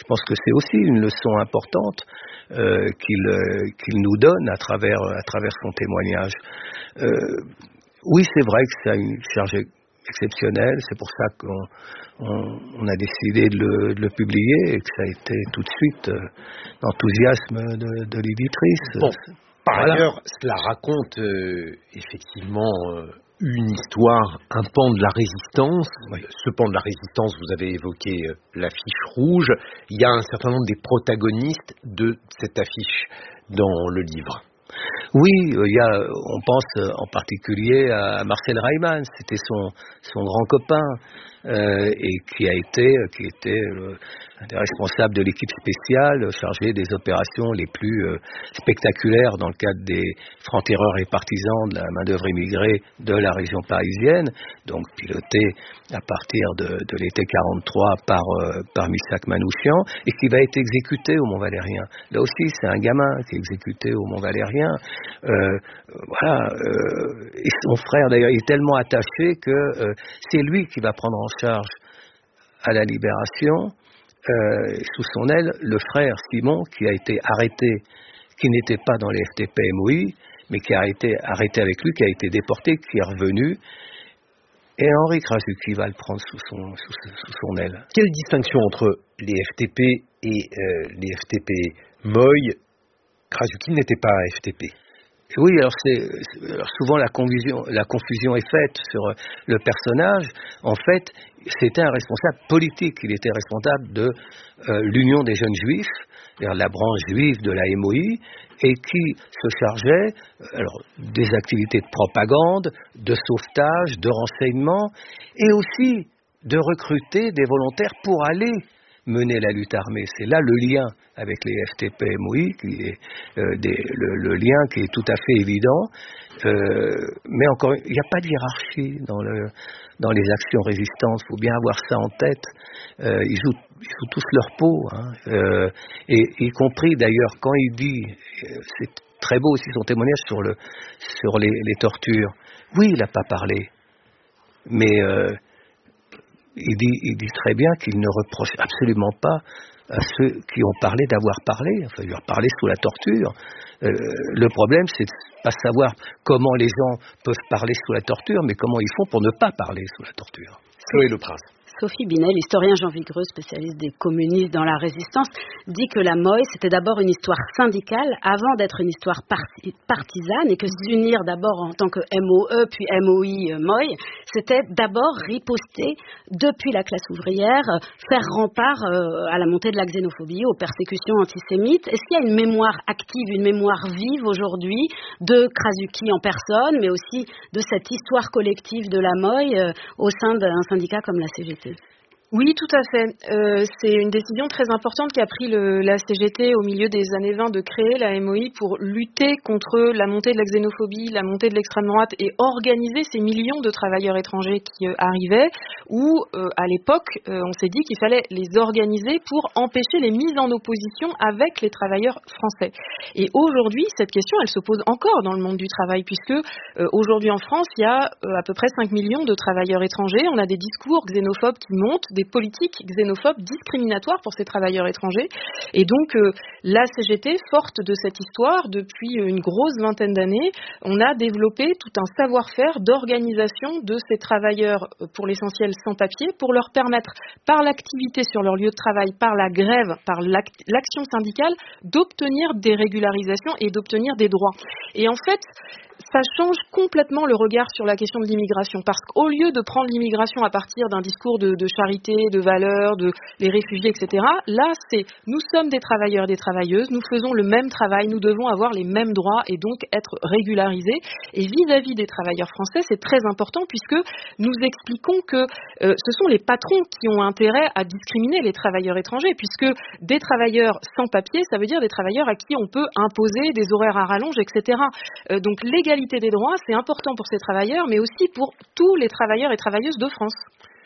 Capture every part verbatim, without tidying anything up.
pense que c'est aussi une leçon importante euh, qu'il, euh, qu'il nous donne à travers, à travers son témoignage. Euh, oui, c'est vrai que ça a une charge exceptionnelle, c'est pour ça qu'on on, on a décidé de le, de le publier et que ça a été tout de suite euh, l'enthousiasme de, de l'éditrice. Bon, par voilà. ailleurs, cela raconte euh, effectivement euh, une histoire, un pan de la résistance. Oui. Ce pan de la résistance, vous avez évoqué euh, l'affiche rouge. Il y a un certain nombre des protagonistes de cette affiche dans le livre. Oui, il y a, on pense en particulier à Marcel Reimann, c'était son, son grand copain, euh, et qui a été, qui était le, un des responsables de l'équipe spéciale chargée des opérations les plus euh, spectaculaires dans le cadre des francs-tireurs et partisans de la main-d'œuvre immigrée de la région parisienne, donc piloté à partir de, de l'été quarante-trois par, euh, par Missak Manouchian, et qui va être exécuté au Mont-Valérien. Là aussi, c'est un gamin qui est exécuté au Mont-Valérien. Euh, voilà, euh, et son frère d'ailleurs est tellement attaché que euh, c'est lui qui va prendre en charge à la Libération, euh, sous son aile, le frère Simon qui a été arrêté, qui n'était pas dans les F T P M O I, mais qui a été arrêté avec lui, qui a été déporté, qui est revenu. Et Henri Krasuki va le prendre sous son, sous, sous son aile. Quelle distinction entre les F T P et euh, les F T P Moy? Krasuki n'était pas F T P. Oui, alors, c'est, alors souvent la confusion, la confusion est faite sur le personnage. En fait, c'était un responsable politique. Il était responsable de euh, l'Union des jeunes juifs, c'est-à-dire la branche juive de la M O I, et qui se chargeait alors, des activités de propagande, de sauvetage, de renseignement, et aussi de recruter des volontaires pour aller mener la lutte armée. C'est là le lien avec les F T P M O I, qui est euh, des, le, le lien qui est tout à fait évident. Euh, mais encore, il n'y a pas de hiérarchie dans, le, dans les actions résistantes. Il faut bien avoir ça en tête. Euh, ils, jouent, ils jouent tous leur peau, hein. euh, et y compris d'ailleurs quand il dit, c'est très beau aussi son témoignage sur, le, sur les, les tortures. Oui, il n'a pas parlé, mais euh, Il dit, il dit très bien qu'il ne reproche absolument pas à ceux qui ont parlé d'avoir parlé, enfin, ils ont parlé sous la torture. Euh, le problème, c'est de ne pas savoir comment les gens peuvent parler sous la torture, mais comment ils font pour ne pas parler sous la torture. Chloé Le Prince. Sophie Binet, l'historien Jean Vigreux, spécialiste des communistes dans la résistance, dit que la M O I, c'était d'abord une histoire syndicale avant d'être une histoire parti- partisane, et que s'unir d'abord en tant que M O E puis M O I euh, M O I, c'était d'abord riposter depuis la classe ouvrière, euh, faire rempart euh, à la montée de la xénophobie, aux persécutions antisémites. Est-ce qu'il y a une mémoire active, une mémoire vive aujourd'hui de Krasuki en personne, mais aussi de cette histoire collective de la M O I euh, au sein d'un syndicat comme la C G T? Oui, tout à fait. Euh, c'est une décision très importante qu'a pris le, la C G T au milieu des années vingt de créer la M O I pour lutter contre la montée de la xénophobie, la montée de l'extrême droite et organiser ces millions de travailleurs étrangers qui euh, arrivaient, où euh, à l'époque euh, on s'est dit qu'il fallait les organiser pour empêcher les mises en opposition avec les travailleurs français. Et aujourd'hui, cette question, elle se pose encore dans le monde du travail, puisque euh, aujourd'hui en France, il y a euh, à peu près cinq millions de travailleurs étrangers. On a des discours xénophobes qui montent, des politiques xénophobes discriminatoires pour ces travailleurs étrangers. Et donc, euh, la C G T, forte de cette histoire, depuis une grosse vingtaine d'années, on a développé tout un savoir-faire d'organisation de ces travailleurs, euh, pour l'essentiel sans papier, pour leur permettre, par l'activité sur leur lieu de travail, par la grève, par l'ac- l'action syndicale, d'obtenir des régularisations et d'obtenir des droits. Et en fait, ça change complètement le regard sur la question de l'immigration, parce qu'au lieu de prendre l'immigration à partir d'un discours de, de charité, de valeurs, de les réfugiés, et cetera, là, c'est nous sommes des travailleurs et des travailleuses, nous faisons le même travail, nous devons avoir les mêmes droits et donc être régularisés. Et vis-à-vis des travailleurs français, c'est très important, puisque nous expliquons que euh, ce sont les patrons qui ont intérêt à discriminer les travailleurs étrangers, puisque des travailleurs sans papier, ça veut dire des travailleurs à qui on peut imposer des horaires à rallonge, et cetera. Euh, donc l'égalité des droits, c'est important pour ces travailleurs, mais aussi pour tous les travailleurs et travailleuses de France.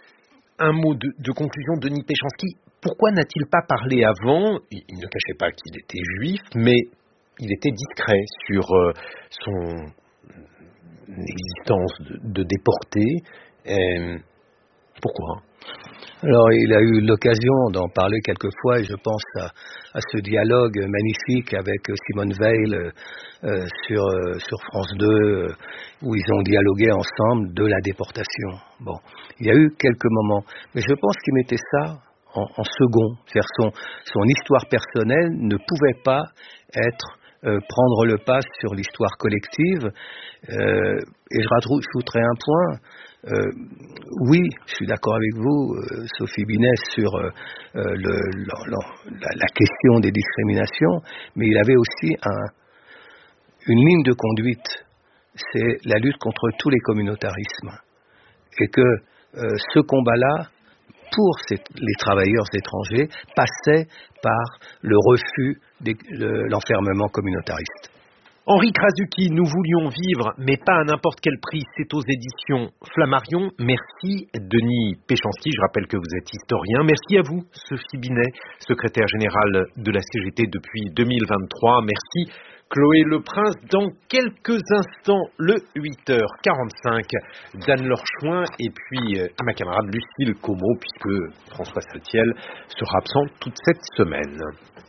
Un mot de, de conclusion, Denis Péchanski. Pourquoi n'a-t-il pas parlé avant? il, il ne cachait pas qu'il était juif, mais il était discret sur euh, son existence de, de déporté. Euh, pourquoi? Alors, il a eu l'occasion d'en parler quelques fois et je pense à, à ce dialogue magnifique avec Simone Veil euh, sur, euh, sur France deux euh, où ils ont dialogué ensemble de la déportation. Bon, il y a eu quelques moments, mais je pense qu'il mettait ça en, en second. C'est-à-dire son, son histoire personnelle ne pouvait pas être euh, prendre le pas sur l'histoire collective. Euh, et je rajouterai un point. Euh, oui, je suis d'accord avec vous, euh, Sophie Binet, sur euh, le, le, la, la question des discriminations, mais il avait aussi un, une ligne de conduite, c'est la lutte contre tous les communautarismes. Et que euh, ce combat-là, pour ces, les travailleurs étrangers, passait par le refus de l'enfermement communautariste. Henri Krasuki, Nous voulions vivre, mais pas à n'importe quel prix. C'est aux éditions Flammarion. Merci Denis Péchanski, je rappelle que vous êtes historien. Merci à vous Sophie Binet, secrétaire générale de la C G T depuis deux mille vingt-trois. Merci Chloé Leprince. Dans quelques instants, le huit heures quarante-cinq, Dan Lorchouin et puis à ma camarade Lucille Como, puisque François Saltiel sera absent toute cette semaine.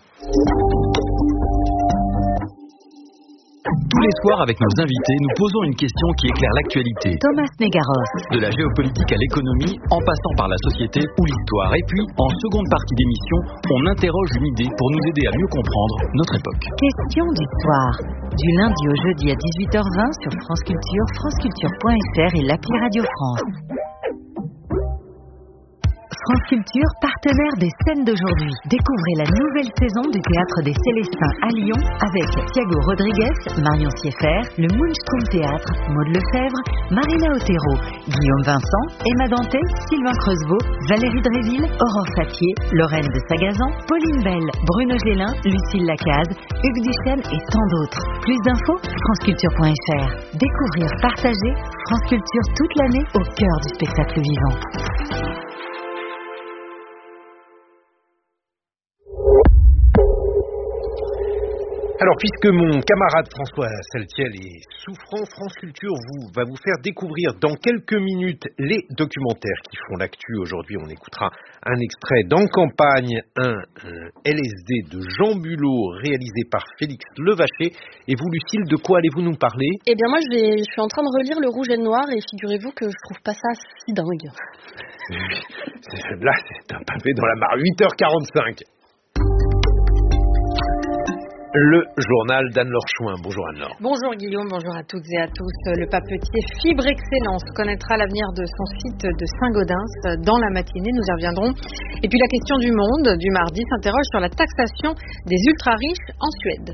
Tous les soirs, avec nos invités, nous posons une question qui éclaire l'actualité. Thomas Negaros. De la géopolitique à l'économie, en passant par la société ou l'histoire. Et puis, en seconde partie d'émission, on interroge une idée pour nous aider à mieux comprendre notre époque. Question d'histoire. Du lundi au jeudi à dix-huit heures vingt sur France Culture, franceculture point f r et l'appli Radio France. France Culture, partenaire des scènes d'aujourd'hui. Découvrez la nouvelle saison du Théâtre des Célestins à Lyon avec Thiago Rodriguez, Marion Sieffert, le Moonstrom Théâtre, Maud Lefebvre, Marina Otero, Guillaume Vincent, Emma Dantet, Sylvain Creusevaux, Valérie Dréville, Aurore Fatier, Lorraine de Sagazan, Pauline Bell, Bruno Gélin, Lucille Lacaze, Hugues Duchesne et tant d'autres. Plus d'infos, franceculture point f r. Découvrir, partager, France Culture toute l'année au cœur du spectacle vivant. Alors, puisque mon camarade François Saltiel est souffrant, France Culture vous, va vous faire découvrir dans quelques minutes les documentaires qui font l'actu. Aujourd'hui, on écoutera un extrait d'En campagne, un, un L S D de Jean Bulot réalisé par Félix Levaché. Et vous, Lucille, de quoi allez-vous nous parler ? Eh bien, moi, je, vais, je suis en train de relire Le Rouge et le Noir et figurez-vous que je trouve pas ça si dingue. Là, c'est un pavé dans la mare. huit heures quarante-cinq. Le journal d'Anne Lorchouin. Bonjour Anne-Laure. Bonjour Guillaume, bonjour à toutes et à tous. Le papetier Fibre Excellence connaîtra l'avenir de son site de Saint-Gaudens dans la matinée, nous y reviendrons. Et puis la question du monde du mardi s'interroge sur la taxation des ultra-riches en Suède.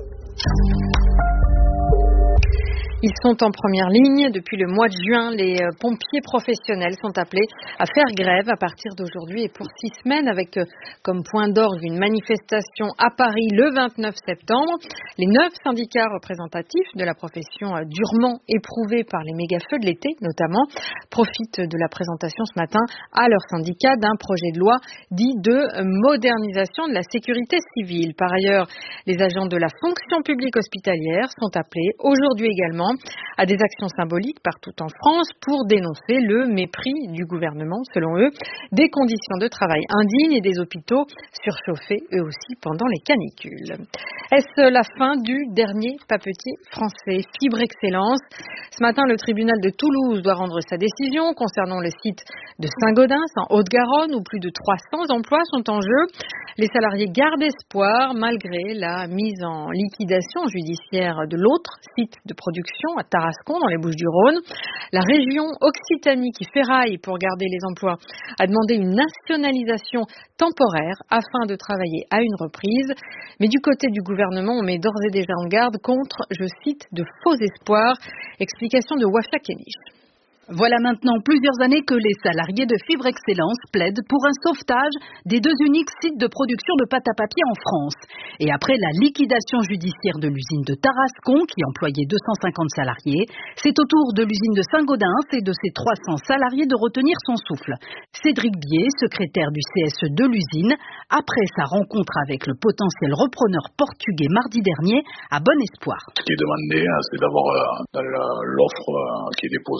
Ils sont en première ligne. Depuis le mois de juin, les pompiers professionnels sont appelés à faire grève à partir d'aujourd'hui et pour six semaines avec comme point d'orgue une manifestation à Paris le vingt-neuf septembre. Les neuf syndicats représentatifs de la profession durement éprouvés par les méga-feux de l'été notamment profitent de la présentation ce matin à leur syndicat d'un projet de loi dit de modernisation de la sécurité civile. Par ailleurs, les agents de la fonction publique hospitalière sont appelés aujourd'hui également à des actions symboliques partout en France pour dénoncer le mépris du gouvernement, selon eux, des conditions de travail indignes et des hôpitaux surchauffés, eux aussi, pendant les canicules. Est-ce la fin du dernier papetier français, Fibre Excellence ? Ce matin, le tribunal de Toulouse doit rendre sa décision concernant le site de Saint-Gaudens, en Haute-Garonne, où plus de trois cents emplois sont en jeu. Les salariés gardent espoir, malgré la mise en liquidation judiciaire de l'autre site de production à Tarascon, dans les Bouches-du-Rhône. La région Occitanie, qui ferraille pour garder les emplois, a demandé une nationalisation temporaire afin de travailler à une reprise. Mais du côté du gouvernement, on met d'ores et déjà en garde contre, je cite, de faux espoirs. Explication de Wafa Kenich. Voilà maintenant plusieurs années que les salariés de Fibre Excellence plaident pour un sauvetage des deux uniques sites de production de pâte à papier en France. Et après la liquidation judiciaire de l'usine de Tarascon, qui employait deux cent cinquante salariés, c'est au tour de l'usine de Saint-Gaudens et de ses trois cents salariés de retenir son souffle. Cédric Bier, secrétaire du C S E de l'usine, après sa rencontre avec le potentiel repreneur portugais mardi dernier, a bon espoir. Ce qui est demandé, c'est d'avoir dans l'offre qui est déposée,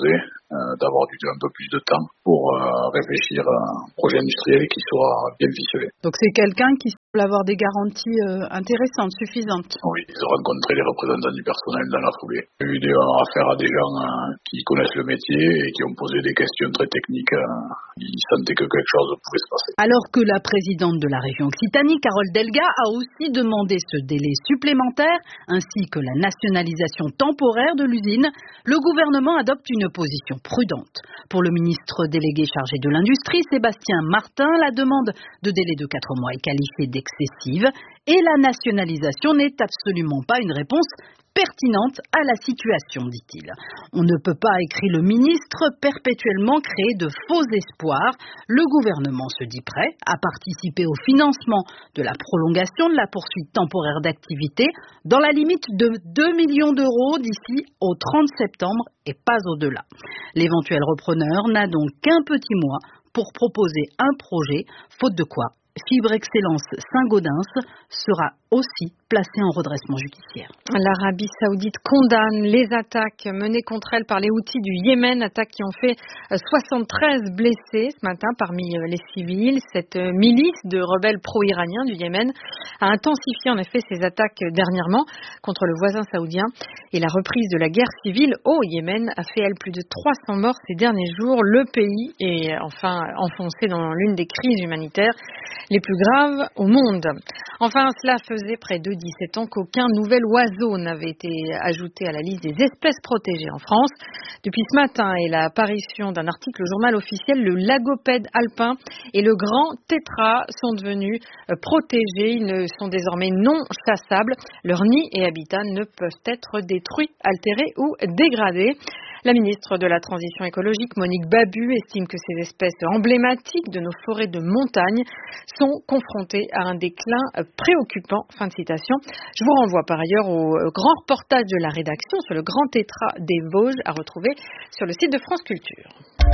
euh, d'avoir du, un peu plus de temps pour euh, réfléchir à un projet industriel qui soit bien ficelé. Donc c'est quelqu'un qui semble avoir des garanties euh, intéressantes, suffisantes. Oui, ils ont rencontré les représentants du personnel dans la foulée. Il y a eu des, euh, affaire à des gens euh, qui connaissent le métier et qui ont posé des questions très techniques. Euh, ils sentaient que quelque chose pouvait se passer. Alors que la présidente de la région Occitanie, Carole Delga, a aussi demandé ce délai supplémentaire ainsi que la nationalisation temporaire de l'usine, le gouvernement adopte une position prudente. Pour le ministre délégué chargé de l'industrie, Sébastien Martin, la demande de délai de quatre mois est qualifiée d'excessive et la nationalisation n'est absolument pas une réponse pertinente à la situation, dit-il. On ne peut pas, écrit le ministre, perpétuellement créer de faux espoirs. Le gouvernement se dit prêt à participer au financement de la prolongation de la poursuite temporaire d'activité dans la limite de deux millions d'euros d'ici au trente septembre et pas au-delà. L'éventuel repreneur n'a donc qu'un petit mois pour proposer un projet, faute de quoi Fibre Excellence Saint-Gaudens sera aussi placée en redressement judiciaire. L'Arabie Saoudite condamne les attaques menées contre elle par les Houthis du Yémen, attaques qui ont fait soixante-treize blessés ce matin parmi les civils. Cette milice de rebelles pro-iraniens du Yémen a intensifié en effet ses attaques dernièrement contre le voisin saoudien et la reprise de la guerre civile au Yémen a fait elle plus de trois cents morts ces derniers jours. Le pays est enfin enfoncé dans l'une des crises humanitaires les plus graves au monde. Enfin, cela faisait près de dix-sept ans qu'aucun nouvel oiseau n'avait été ajouté à la liste des espèces protégées en France. Depuis ce matin et l'apparition d'un article au journal officiel, le lagopède alpin et le grand tétra sont devenus protégés. Ils ne sont désormais non chassables. Leurs nids et habitats ne peuvent être détruits, altérés ou dégradés. La ministre de la Transition écologique, Monique Babu, estime que ces espèces emblématiques de nos forêts de montagne sont confrontées à un déclin préoccupant. Fin de citation. Je vous renvoie par ailleurs au grand reportage de la rédaction sur le grand tétra des Vosges à retrouver sur le site de France Culture.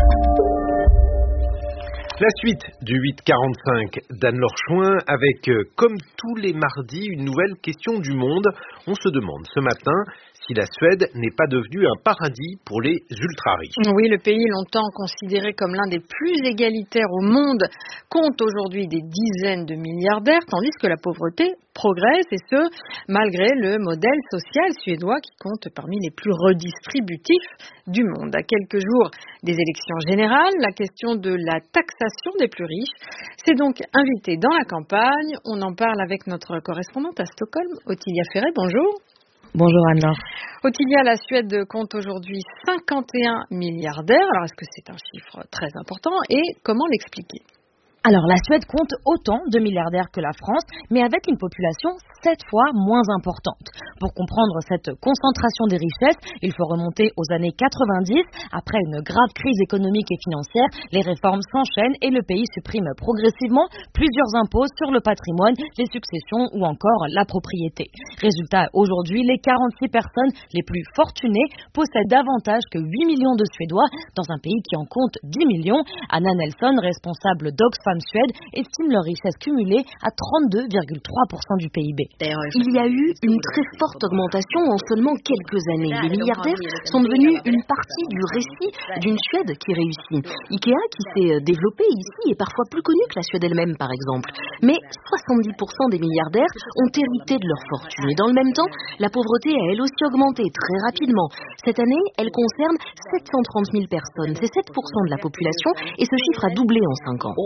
La suite du huit quarante-cinq d'Anne-Laure Chouin avec, comme tous les mardis, une nouvelle question du monde. On se demande ce matin si la Suède n'est pas devenue un paradis pour les ultra-riches. Oui, le pays longtemps considéré comme l'un des plus égalitaires au monde compte aujourd'hui des dizaines de milliardaires, tandis que la pauvreté progresse, et ce, malgré le modèle social suédois qui compte parmi les plus redistributifs du monde. À quelques jours des élections générales, la question de la taxation des plus riches s'est donc invitée dans la campagne. On en parle avec notre correspondante à Stockholm, Ottilia Ferret. Bonjour. Bonjour Anna. Ottilia, la Suède compte aujourd'hui cinquante et un milliardaires. Alors, est-ce que c'est un chiffre très important et comment l'expliquer ? Alors, la Suède compte autant de milliardaires que la France, mais avec une population sept fois moins importante. Pour comprendre cette concentration des richesses, il faut remonter aux années quatre-vingt-dix. Après une grave crise économique et financière, les réformes s'enchaînent et le pays supprime progressivement plusieurs impôts sur le patrimoine, les successions ou encore la propriété. Résultat, aujourd'hui, les quarante-six personnes les plus fortunées possèdent davantage que huit millions de Suédois dans un pays qui en compte dix millions. Anna Nelson, responsable d'Oxfam Suède, estime leur richesse cumulée à trente-deux virgule trois pour cent du P I B. Il y a eu une très forte augmentation en seulement quelques années. Les milliardaires sont devenus une partie du récit d'une Suède qui réussit. Ikea, qui s'est développé ici, est parfois plus connu que la Suède elle-même, par exemple. Mais soixante-dix pour cent des milliardaires ont hérité de leur fortune. Et dans le même temps, la pauvreté a elle aussi augmenté très rapidement. Cette année, elle concerne sept cent trente mille personnes. C'est sept pour cent de la population et ce chiffre a doublé en cinq ans.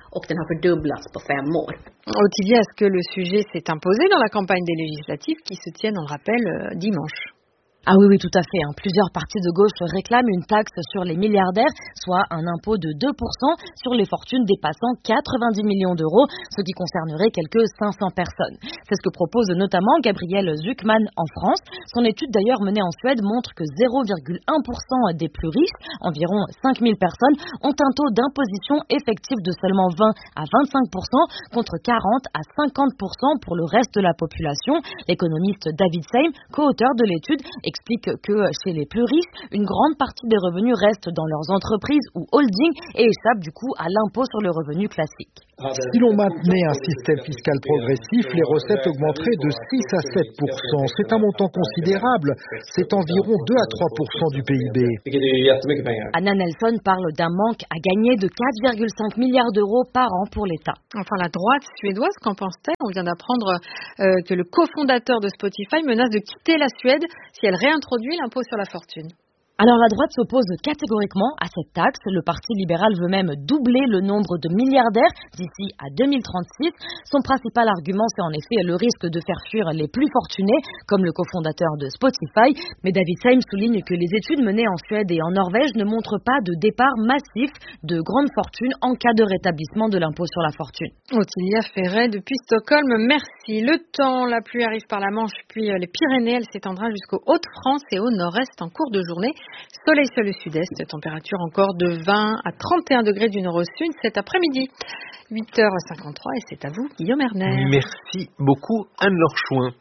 Ottilia, est-ce que le sujet s'est imposé dans la campagne des législatives qui se tiennent, on le rappelle, dimanche ? Ah oui, oui, tout à fait. Hein. Plusieurs partis de gauche réclament une taxe sur les milliardaires, soit un impôt de deux pour cent sur les fortunes dépassant quatre-vingt-dix millions d'euros, ce qui concernerait quelques cinq cents personnes. C'est ce que propose notamment Gabriel Zuckman en France. Son étude d'ailleurs menée en Suède montre que zéro virgule un pour cent des plus riches, environ cinq mille personnes, ont un taux d'imposition effectif de seulement vingt à vingt-cinq pour cent contre quarante à cinquante pour cent pour le reste de la population. L'économiste David Seim, co-auteur de l'étude, explique explique que chez les plus riches, une grande partie des revenus restent dans leurs entreprises ou holdings et échappent du coup à l'impôt sur le revenu classique. Si l'on maintenait un système fiscal progressif, les recettes augmenteraient de six à sept pour cent. C'est un montant considérable. C'est environ deux à trois pour cent du P I B. Anna Nelson parle d'un manque à gagner de quatre virgule cinq milliards d'euros par an pour l'État. Enfin, la droite suédoise, qu'en pense-t-elle? On vient d'apprendre euh, que le cofondateur de Spotify menace de quitter la Suède si elle réintroduit l'impôt sur la fortune. Alors la droite s'oppose catégoriquement à cette taxe. Le Parti libéral veut même doubler le nombre de milliardaires d'ici à deux mille trente-six. Son principal argument, c'est en effet le risque de faire fuir les plus fortunés, comme le cofondateur de Spotify. Mais David Seim souligne que les études menées en Suède et en Norvège ne montrent pas de départ massif de grandes fortunes en cas de rétablissement de l'impôt sur la fortune. Ottilia Ferret depuis Stockholm, merci. Le temps, la pluie arrive par la Manche, puis les Pyrénées, elle s'étendra jusqu'aux Hauts-de-France et au nord-est en cours de journée. Soleil sur le sud-est, température encore de vingt à trente et un degrés du nord au sud cet après-midi. huit heures cinquante-trois et c'est à vous, Guillaume Erner. Merci beaucoup, Anne-Laure Chouin.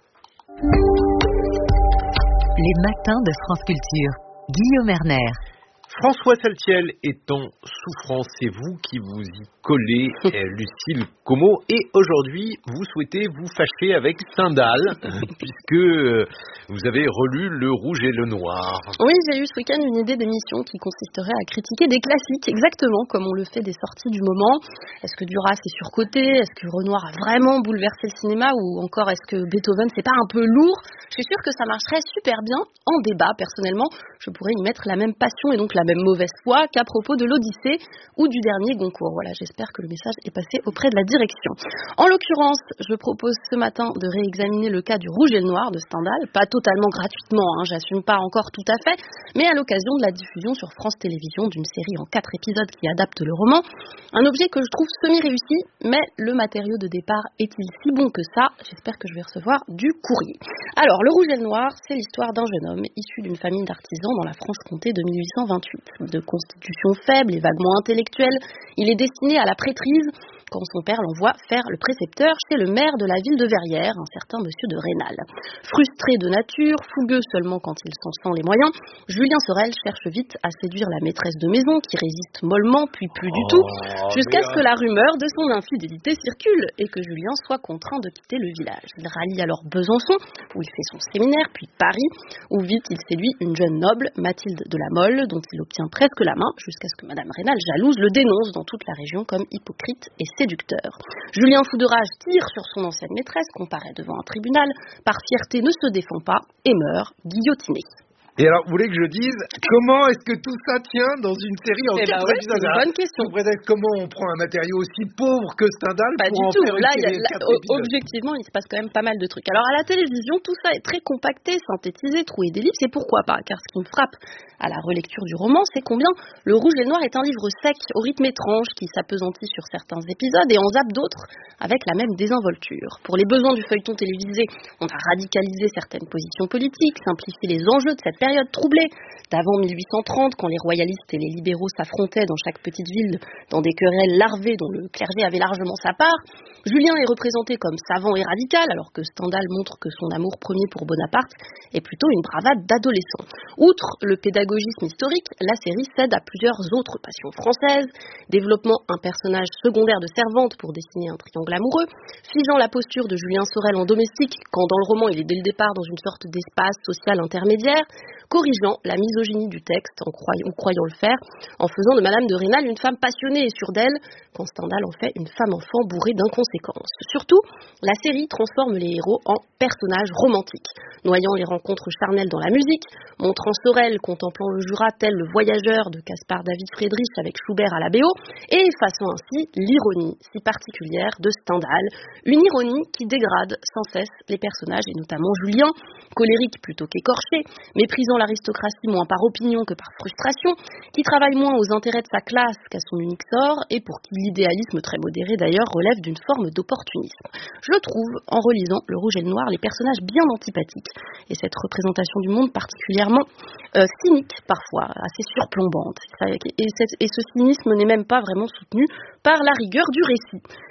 Les matins de France Culture, Guillaume Erner. François Saltiel est en souffrance, c'est vous qui vous y collez, Lucille Como, et aujourd'hui vous souhaitez vous fâcher avec Stendhal, puisque vous avez relu Le Rouge et le Noir. Oui, j'ai eu ce week-end une idée d'émission qui consisterait à critiquer des classiques, exactement comme on le fait des sorties du moment. Est-ce que Duras est surcoté? Est-ce que Renoir a vraiment bouleversé le cinéma? Ou encore est-ce que Beethoven c'est pas un peu lourd? Je suis sûre que ça marcherait super bien en débat. Personnellement, je pourrais y mettre la même passion et donc la même mauvaise foi qu'à propos de l'Odyssée ou du dernier Goncourt. Voilà, j'espère que le message est passé auprès de la direction. En l'occurrence, je propose ce matin de réexaminer le cas du Rouge et le Noir de Stendhal, pas totalement gratuitement, hein, j'assume pas encore tout à fait, mais à l'occasion de la diffusion sur France Télévisions d'une série en quatre épisodes qui adapte le roman. Un objet que je trouve semi-réussi, mais le matériau de départ est-il si bon que ça? J'espère que je vais recevoir du courrier. Alors, le Rouge et le Noir, c'est l'histoire d'un jeune homme issu d'une famille d'artisans dans la Franche-Comté de mille huit cent vingt-huit. De constitution faible et vaguement intellectuelle, il est destiné à la prêtrise quand son père l'envoie faire le précepteur chez le maire de la ville de Verrières, un certain monsieur de Rênal. Frustré de nature, fougueux seulement quand il s'en sent les moyens, Julien Sorel cherche vite à séduire la maîtresse de maison qui résiste mollement puis plus du tout, oh, jusqu'à ce que la rumeur de son infidélité circule et que Julien soit contraint de quitter le village. Il rallie alors Besançon, où il fait son séminaire, puis Paris, où vite il séduit une jeune noble, Mathilde de la Mole, dont il obtient presque la main, jusqu'à ce que madame Rênal, jalouse, le dénonce dans toute la région comme hypocrite et séducteur. Julien, fou de rage, tire sur son ancienne maîtresse, comparaît devant un tribunal, par fierté ne se défend pas et meurt guillotiné. Et alors, vous voulez que je dise comment est-ce que tout ça tient dans une série en eh quatre bah ouais, épisodes? C'est une bonne question. Comment on prend un matériau aussi pauvre que Stendhal Pas pour du en tout. faire Là, une série y a, là objectivement, il se passe quand même pas mal de trucs. Alors, à la télévision, tout ça est très compacté, synthétisé, troué d'ellipses, et pourquoi pas? Car ce qui me frappe à la relecture du roman, c'est combien Le Rouge et le Noir est un livre sec, au rythme étrange, qui s'appesantit sur certains épisodes et en zappe d'autres avec la même désinvolture. Pour les besoins du feuilleton télévisé, on a radicalisé certaines positions politiques, simplifié les enjeux de cette période troublée d'avant mille huit cent trente, quand les royalistes et les libéraux s'affrontaient dans chaque petite ville dans des querelles larvées dont le clergé avait largement sa part. Julien est représenté comme savant et radical, alors que Stendhal montre que son amour premier pour Bonaparte est plutôt une bravade d'adolescent. Outre le pédagogisme historique, la série cède à plusieurs autres passions françaises, développement un personnage secondaire de servante pour dessiner un triangle amoureux, figeant la posture de Julien Sorel en domestique, quand dans le roman il est dès le départ dans une sorte d'espace social intermédiaire, corrigeant la misogynie du texte, en croyant, ou croyant le faire, en faisant de Madame de Rênal une femme passionnée et sûre d'elle, quand Stendhal en fait une femme-enfant bourrée d'inconséquences. Surtout, la série transforme les héros en personnages romantiques, noyant les rencontres charnelles dans la musique, montrant Sorel contemplant le Jura tel le voyageur de Caspar David Friedrich avec Schubert à la B O, et effaçant ainsi l'ironie si particulière de Stendhal, une ironie qui dégrade sans cesse les personnages, et notamment Julien, colérique plutôt qu'écorché, méprisant l'aristocratie moins par opinion que par frustration, qui travaille moins aux intérêts de sa classe qu'à son unique sort, et pour qui l'idéalisme très modéré d'ailleurs relève d'une forme d'opportunisme. Je trouve, en relisant Le Rouge et le Noir, les personnages bien antipathiques, et cette représentation du monde particulièrement euh, cynique parfois, assez surplombante. Et, cette, et ce cynisme n'est même pas vraiment soutenu par la rigueur du récit.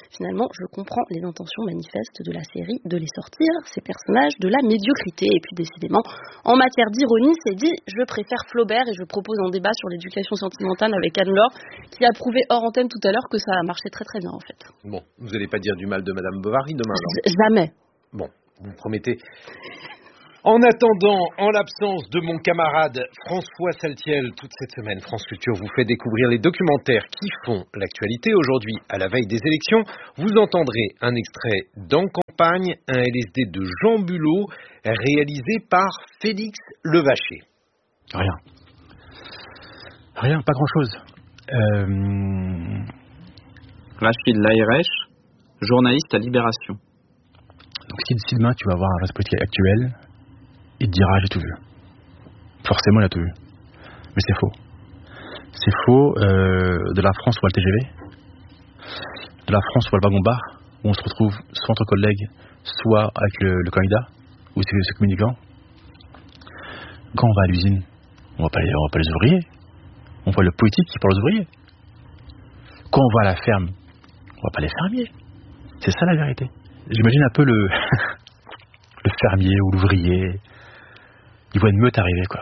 finalement, je comprends les intentions manifestes de la série de les sortir, ces personnages, de la médiocrité. Et puis, décidément, en matière d'ironie, c'est dit, je préfère Flaubert et je propose un débat sur l'éducation sentimentale avec Anne-Laure, qui a prouvé hors antenne tout à l'heure que ça a marché très très bien, en fait. Bon, vous n'allez pas dire du mal de Madame Bovary demain, alors? Jamais. Bon, vous promettez. En attendant, en l'absence de mon camarade François Saltiel, toute cette semaine, France Culture vous fait découvrir les documentaires qui font l'actualité. Aujourd'hui, à la veille des élections, vous entendrez un extrait d'En campagne, un L S D de Jean Bulot, réalisé par Félix Levaché. Rien. Rien, pas grand-chose. Euh... Rachid Laïrech, journaliste à Libération. Donc si, si demain tu vas voir un respect politique actuel, il te dira j'ai tout vu. Forcément il a tout vu. Mais c'est faux. C'est faux. Euh, de la France on voit le T G V. De la France on voit le wagon-bar, où on se retrouve soit entre collègues, soit avec le, le candidat, ou ses, ses communicants. Quand on va à l'usine, on voit pas les, on voit pas les ouvriers. On voit le politique qui parle aux ouvriers. Quand on va à la ferme, on voit pas les fermiers. C'est ça la vérité. J'imagine un peu le, le fermier ou l'ouvrier. Il voit une meute arriver, quoi.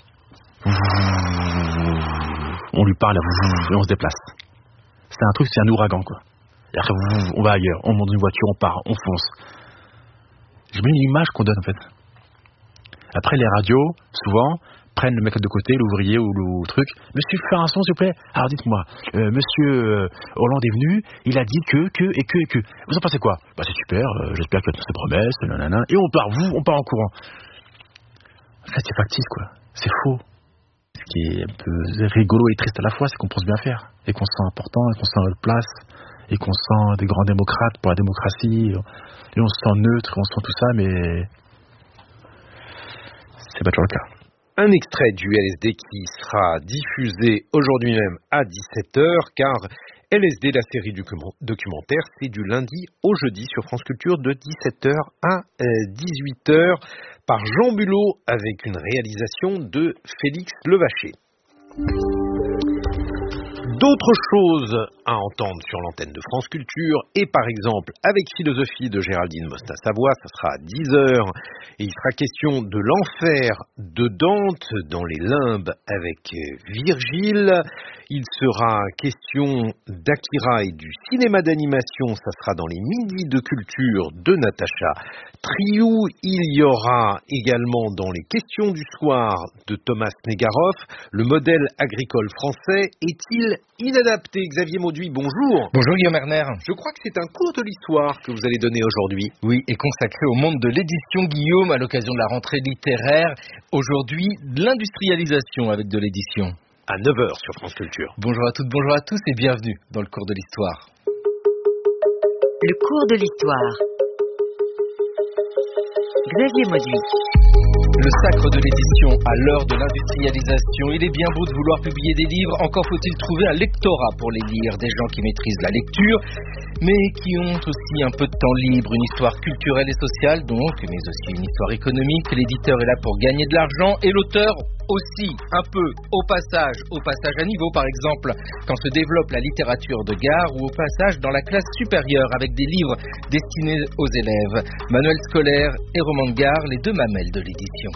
On lui parle et on se déplace. C'est un truc, c'est un ouragan, quoi. Et après, on va ailleurs, on monte dans une voiture, on part, on fonce. J'imagine l'image qu'on donne, en fait. Après, les radios, souvent, prennent le mec de côté, l'ouvrier ou le truc. Monsieur, faire un son, s'il vous plaît. Alors dites-moi, euh, monsieur Hollande est venu, il a dit que, que, et que, et que. Vous en pensez quoi? Bah c'est super, euh, j'espère qu'il y a toutes ces promesses, nanana. Et on part, vous, on part en courant. En fait, c'est factice, quoi. C'est faux. Ce qui est un peu rigolo et triste à la fois, c'est qu'on pense bien faire. Et qu'on se sent important, et qu'on se sent à notre place, et qu'on se sent des grands démocrates pour la démocratie. Et on se sent neutre, on se sent tout ça, mais c'est pas toujours le cas. Un extrait du L S D qui sera diffusé aujourd'hui même à dix-sept heures, car L S D, la série documentaire, c'est du lundi au jeudi sur France Culture de dix-sept heures à dix-huit heures par Jean Bulot avec une réalisation de Félix Levaché. D'autres choses à entendre sur l'antenne de France Culture et par exemple avec Philosophie de Géraldine Mosna-Savoie, ça sera à dix heures et il sera question de l'enfer de Dante dans les limbes avec Virgile. Il sera question d'Akira et du cinéma d'animation, ça sera dans les midis de culture de Natacha Triou. Il y aura également dans les questions du soir de Thomas Negaroff, le modèle agricole français est-il inadapté? Xavier Mauduit, bonjour. Bonjour Guillaume Erner. Je crois que c'est un cours de l'histoire que vous allez donner aujourd'hui. Oui, et consacré au monde de l'édition, Guillaume, à l'occasion de la rentrée littéraire. Aujourd'hui, l'industrialisation avec de l'édition. À neuf heures sur France Culture. Bonjour à toutes, bonjour à tous et bienvenue dans le cours de l'histoire. Le cours de l'histoire. Xavier Mauduit. Le sacre de l'édition à l'heure de l'industrialisation. Il est bien beau de vouloir publier des livres, encore faut-il trouver un lectorat pour les lire, des gens qui maîtrisent la lecture, mais qui ont aussi un peu de temps libre, une histoire culturelle et sociale donc, mais aussi une histoire économique. L'éditeur est là pour gagner de l'argent et l'auteur aussi un peu au passage, au passage à niveau par exemple, quand se développe la littérature de gare ou au passage dans la classe supérieure avec des livres destinés aux élèves. Manuels scolaires et romans de gare, les deux mamelles de l'édition.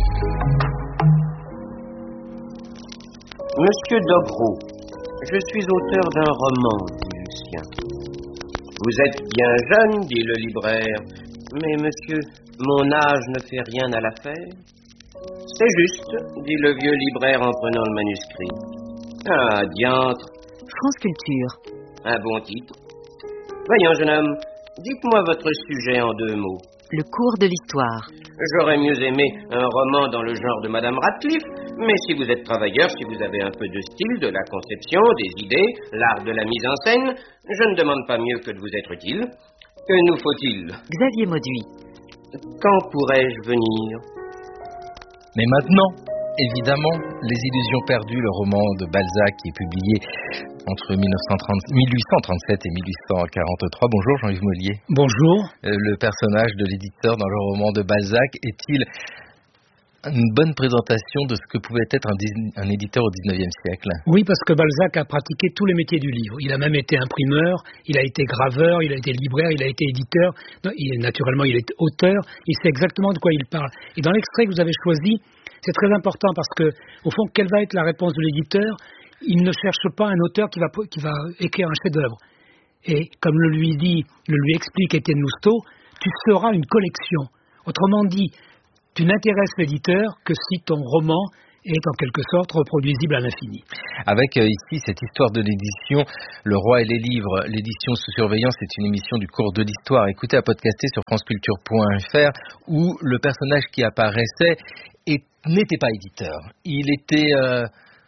Monsieur Dobrow, je suis auteur d'un roman, dit Lucien. Vous êtes bien jeune, dit le libraire, mais monsieur, mon âge ne fait rien à l'affaire. C'est juste, dit le vieux libraire en prenant le manuscrit. Ah, diantre. France Culture. Un bon titre. Voyons, jeune homme, dites-moi votre sujet en deux mots. Le cours de l'histoire. J'aurais mieux aimé un roman dans le genre de Madame Radcliffe, mais si vous êtes travailleur, si vous avez un peu de style, de la conception, des idées, l'art de la mise en scène, je ne demande pas mieux que de vous être utile. Que nous faut-il? Xavier Mauduit. Quand pourrais-je venir? Mais maintenant, évidemment, Les Illusions perdues, le roman de Balzac qui est publié entre mille neuf cent trente, mille huit cent trente-sept et mille huit cent quarante-trois. Bonjour Jean-Yves Mollier. Bonjour. Euh, le personnage de l'éditeur dans le roman de Balzac est-il une bonne présentation de ce que pouvait être un, un éditeur au dix-neuvième siècle. Oui, parce que Balzac a pratiqué tous les métiers du livre. Il a même été imprimeur, il a été graveur, il a été libraire, il a été éditeur. Il, naturellement, il est auteur. Il sait exactement de quoi il parle. Et dans l'extrait que vous avez choisi, c'est très important parce que, au fond, quelle va être la réponse de l'éditeur? Il ne cherche pas un auteur qui va, qui va écrire un chef-d'œuvre. Et comme le lui dit, le lui explique Étienne Lousteau, tu seras une collection. Autrement dit, tu n'intéresses l'éditeur que si ton roman est en quelque sorte reproduisible à l'infini. Avec euh, ici cette histoire de l'édition, Le Roi et les livres, l'édition sous surveillance, c'est une émission du cours de l'histoire. Écoutez à podcaster sur franceculture point f r où le personnage qui apparaissait et n'était pas éditeur. Il était euh,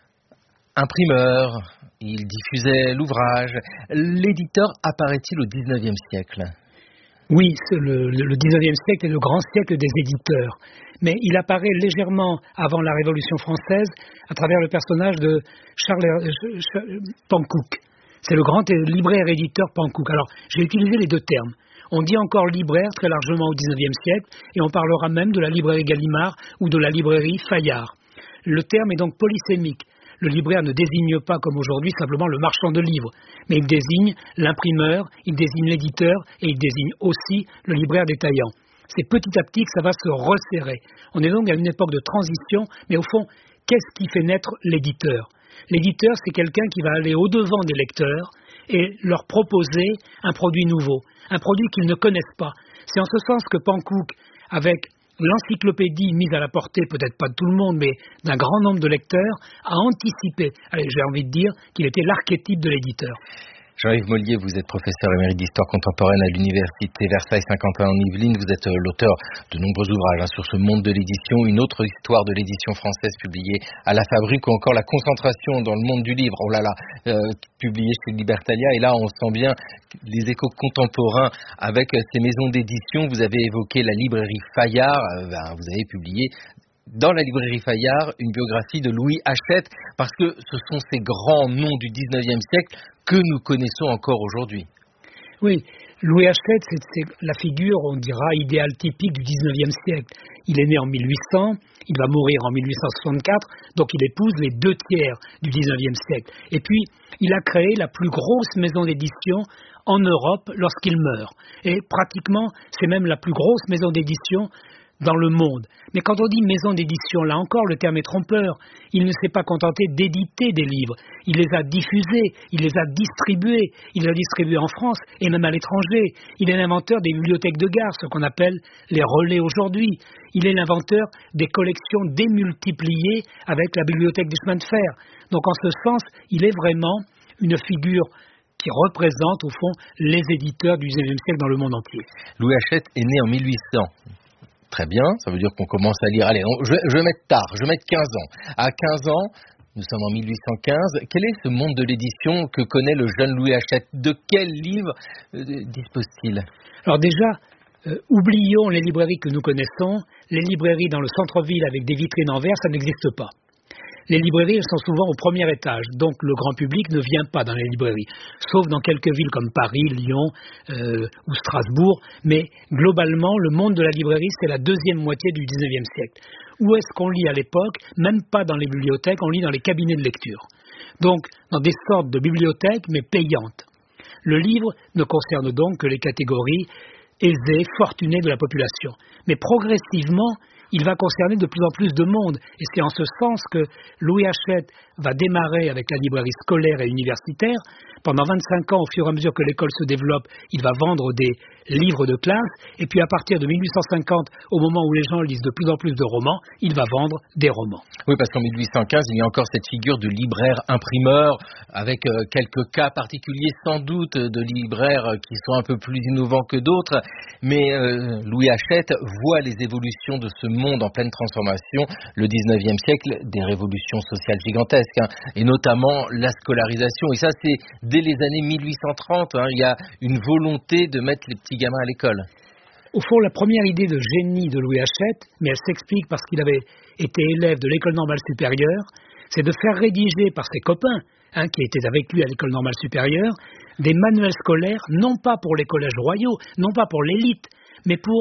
imprimeur, il diffusait l'ouvrage. L'éditeur apparaît-il au dix-neuvième siècle ? Oui, le, le dix-neuvième siècle est le grand siècle des éditeurs. Mais il apparaît légèrement avant la Révolution française à travers le personnage de Charles euh, Panckoucke. C'est le grand libraire-éditeur Panckoucke. Alors, j'ai utilisé les deux termes. On dit encore libraire très largement au dix-neuvième siècle et on parlera même de la librairie Gallimard ou de la librairie Fayard. Le terme est donc polysémique. Le libraire ne désigne pas, comme aujourd'hui, simplement le marchand de livres, mais il désigne l'imprimeur, il désigne l'éditeur et il désigne aussi le libraire détaillant. C'est petit à petit que ça va se resserrer. On est donc à une époque de transition, mais au fond, qu'est-ce qui fait naître l'éditeur ? L'éditeur, c'est quelqu'un qui va aller au-devant des lecteurs et leur proposer un produit nouveau, un produit qu'ils ne connaissent pas. C'est en ce sens que Panckoucke, avec l'encyclopédie mise à la portée, peut-être pas de tout le monde, mais d'un grand nombre de lecteurs, a anticipé. Allez, j'ai envie de dire qu'il était l'archétype de l'éditeur. Jean-Yves Mollier, vous êtes professeur émérite d'histoire contemporaine à l'université Versailles-Saint-Quentin en Yvelines. Vous êtes l'auteur de nombreux ouvrages hein, sur ce monde de l'édition, une autre histoire de l'édition française publiée à la Fabrique ou encore la concentration dans le monde du livre, oh là là, euh, publié chez Libertalia. Et là, on sent bien les échos contemporains avec ces maisons d'édition. Vous avez évoqué la librairie Fayard, euh, ben, vous avez publié dans la librairie Fayard une biographie de Louis Hachette, parce que ce sont ces grands noms du dix-neuvième siècle que nous connaissons encore aujourd'hui. Oui, Louis Hachette, c'est, c'est la figure, on dira, idéale typique du dix-neuvième siècle. Il est né en mille huit cents, il va mourir en mille huit cent soixante-quatre, donc il épouse les deux tiers du dix-neuvième siècle. Et puis, il a créé la plus grosse maison d'édition en Europe lorsqu'il meurt. Et pratiquement, c'est même la plus grosse maison d'édition dans le monde. Mais quand on dit maison d'édition, là encore, le terme est trompeur. Il ne s'est pas contenté d'éditer des livres. Il les a diffusés, il les a distribués. Il les a distribués en France et même à l'étranger. Il est l'inventeur des bibliothèques de gare, ce qu'on appelle les relais aujourd'hui. Il est l'inventeur des collections démultipliées avec la bibliothèque du chemin de fer. Donc en ce sens, il est vraiment une figure qui représente, au fond, les éditeurs du dix-neuvième siècle dans le monde entier. Louis Hachette est né en mille huit cents. Très bien, ça veut dire qu'on commence à lire. Allez, on, je, je vais mettre tard, je vais mettre quinze ans. À quinze ans, nous sommes en mille huit cent quinze. Quel est ce monde de l'édition que connaît le jeune Louis Hachette ? De quel livre euh, dispose-t-il ? Alors déjà, euh, oublions les librairies que nous connaissons. Les librairies dans le centre-ville avec des vitrines en verre, ça n'existe pas. Les librairies elles sont souvent au premier étage, donc le grand public ne vient pas dans les librairies, sauf dans quelques villes comme Paris, Lyon euh, ou Strasbourg, mais globalement, le monde de la librairie, c'est la deuxième moitié du dix-neuvième siècle. Où est-ce qu'on lit à l'époque ? Même pas dans les bibliothèques, on lit dans les cabinets de lecture. Donc, dans des sortes de bibliothèques, mais payantes. Le livre ne concerne donc que les catégories aisées, fortunées de la population. Mais progressivement, il va concerner de plus en plus de monde. Et c'est en ce sens que Louis Hachette va démarrer avec la librairie scolaire et universitaire. Pendant vingt-cinq ans, au fur et à mesure que l'école se développe, il va vendre des livres de classe. Et puis à partir de mille huit cent cinquante, au moment où les gens lisent de plus en plus de romans, il va vendre des romans. Oui, parce qu'en mille huit cent quinze, il y a encore cette figure de libraire-imprimeur, avec euh, quelques cas particuliers sans doute de libraires qui sont un peu plus innovants que d'autres. Mais euh, Louis Hachette voit les évolutions de ce monde en pleine transformation, le dix-neuvième siècle, des révolutions sociales gigantesques, hein, et notamment la scolarisation. Et ça, c'est dès les années mille huit cent trente, hein, il y a une volonté de mettre les petits gamins à l'école. Au fond, la première idée de génie de Louis Hachette, mais elle s'explique parce qu'il avait été élève de l'école normale supérieure, c'est de faire rédiger par ses copains, hein, qui étaient avec lui à l'école normale supérieure, des manuels scolaires, non pas pour les collèges royaux, non pas pour l'élite, mais pour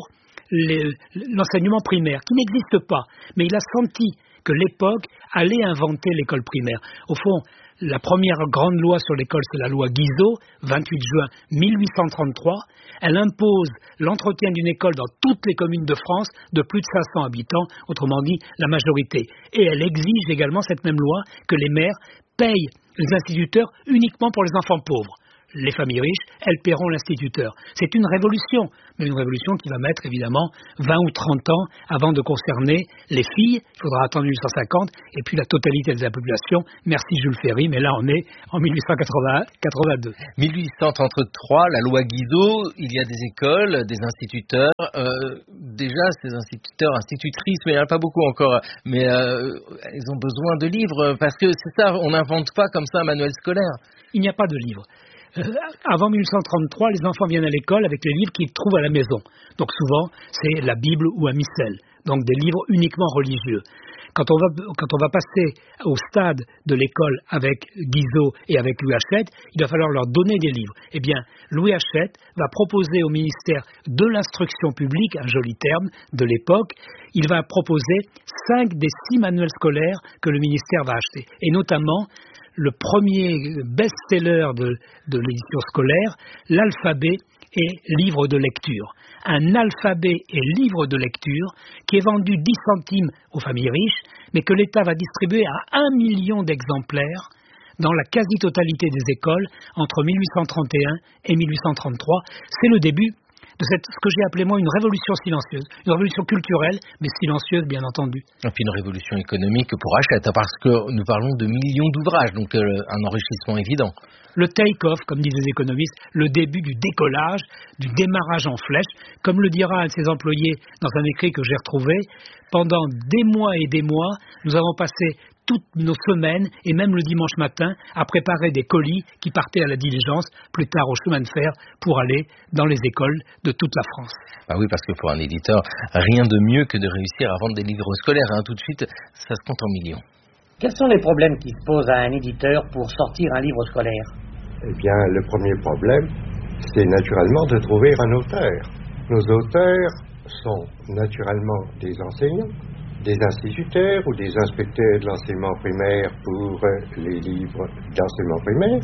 les, l'enseignement primaire, qui n'existe pas. Mais il a senti que l'époque allait inventer l'école primaire. Au fond, la première grande loi sur l'école, c'est la loi Guizot, vingt-huit juin mille huit cent trente-trois. Elle impose l'entretien d'une école dans toutes les communes de France de plus de cinq cents habitants, autrement dit la majorité. Et elle exige également, cette même loi, que les maires payent les instituteurs uniquement pour les enfants pauvres. Les familles riches, elles paieront l'instituteur. C'est une révolution, mais une révolution qui va mettre évidemment vingt ou trente ans avant de concerner les filles. Il faudra attendre mille huit cent cinquante et puis la totalité de la population. Merci Jules Ferry, mais là on est en mille huit cent quatre-vingt-deux. mille huit cent trente-trois, la loi Guizot, il y a des écoles, des instituteurs. Euh, déjà, ces instituteurs, institutrices, mais il n'y en a pas beaucoup encore, mais euh, ils ont besoin de livres parce que c'est ça, on n'invente pas comme ça un manuel scolaire. Il n'y a pas de livre. Euh, avant mille huit cent trente-trois, les enfants viennent à l'école avec les livres qu'ils trouvent à la maison. Donc souvent, c'est la Bible ou un missel. Donc des livres uniquement religieux. Quand on va, quand on va passer au stade de l'école avec Guizot et avec Louis Hachette, il va falloir leur donner des livres. Eh bien, Louis Hachette va proposer au ministère de l'instruction publique, un joli terme de l'époque, il va proposer cinq des six manuels scolaires que le ministère va acheter. Et notamment, le premier best-seller de, de l'édition scolaire, l'alphabet et livre de lecture. Un alphabet et livre de lecture qui est vendu dix centimes aux familles riches, mais que l'État va distribuer à un million d'exemplaires dans la quasi-totalité des écoles entre mille huit cent trente et un et mille huit cent trente-trois. C'est le début de cette, ce que j'ai appelé moi une révolution silencieuse, une révolution culturelle, mais silencieuse bien entendu. Et puis une révolution économique pour Hachette, parce que nous parlons de millions d'ouvrages, donc euh, un enrichissement évident. Le take-off, comme disent les économistes, le début du décollage, du démarrage en flèche, comme le dira un de ses employés dans un écrit que j'ai retrouvé, pendant des mois et des mois, nous avons passé toutes nos semaines, et même le dimanche matin, à préparer des colis qui partaient à la diligence, plus tard au chemin de fer, pour aller dans les écoles de toute la France. Ah oui, parce que pour un éditeur, rien de mieux que de réussir à vendre des livres scolaires. Hein. Tout de suite, ça se compte en millions. Quels sont les problèmes qui se posent à un éditeur pour sortir un livre scolaire? Eh bien, le premier problème, c'est naturellement de trouver un auteur. Nos auteurs sont naturellement des enseignants, des instituteurs ou des inspecteurs de l'enseignement primaire pour les livres d'enseignement primaire,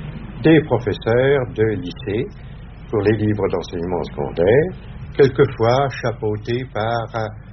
des professeurs de lycée pour les livres d'enseignement secondaire, quelquefois chapeautés par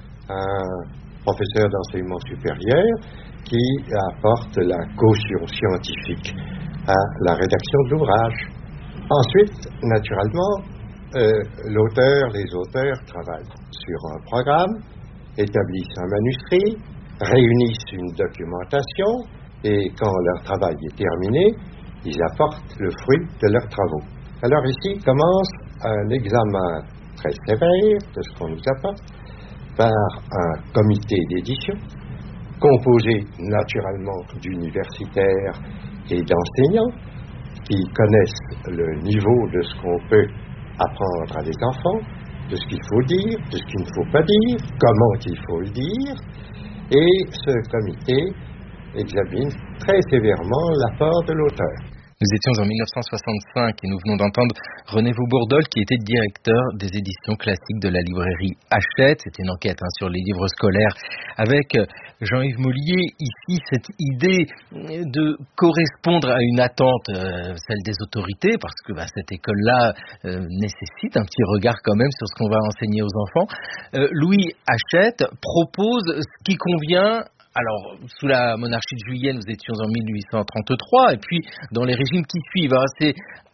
un professeur d'enseignement supérieur qui apporte la caution scientifique à la rédaction de l'ouvrage. Ensuite, naturellement, euh, l'auteur, les auteurs travaillent sur un programme, établissent un manuscrit, réunissent une documentation et quand leur travail est terminé, ils apportent le fruit de leurs travaux. Alors ici commence un examen très sévère de ce qu'on nous apporte par un comité d'édition composé naturellement d'universitaires et d'enseignants qui connaissent le niveau de ce qu'on peut apprendre à des enfants, de ce qu'il faut dire, de ce qu'il ne faut pas dire, comment il faut le dire, et ce comité examine très sévèrement l'apport de l'auteur. Nous étions en mille neuf cent soixante-cinq et nous venons d'entendre René Vaubourdol qui était directeur des éditions classiques de la librairie Hachette. C'était une enquête hein, sur les livres scolaires avec Jean-Yves Mollier. Ici, cette idée de correspondre à une attente, euh, celle des autorités, parce que bah, cette école-là euh, nécessite un petit regard quand même sur ce qu'on va enseigner aux enfants. Euh, Louis Hachette propose ce qui convient. Alors, sous la monarchie de Juillet, nous étions en mille huit cent trente-trois, et puis dans les régimes qui suivent, hein, c'est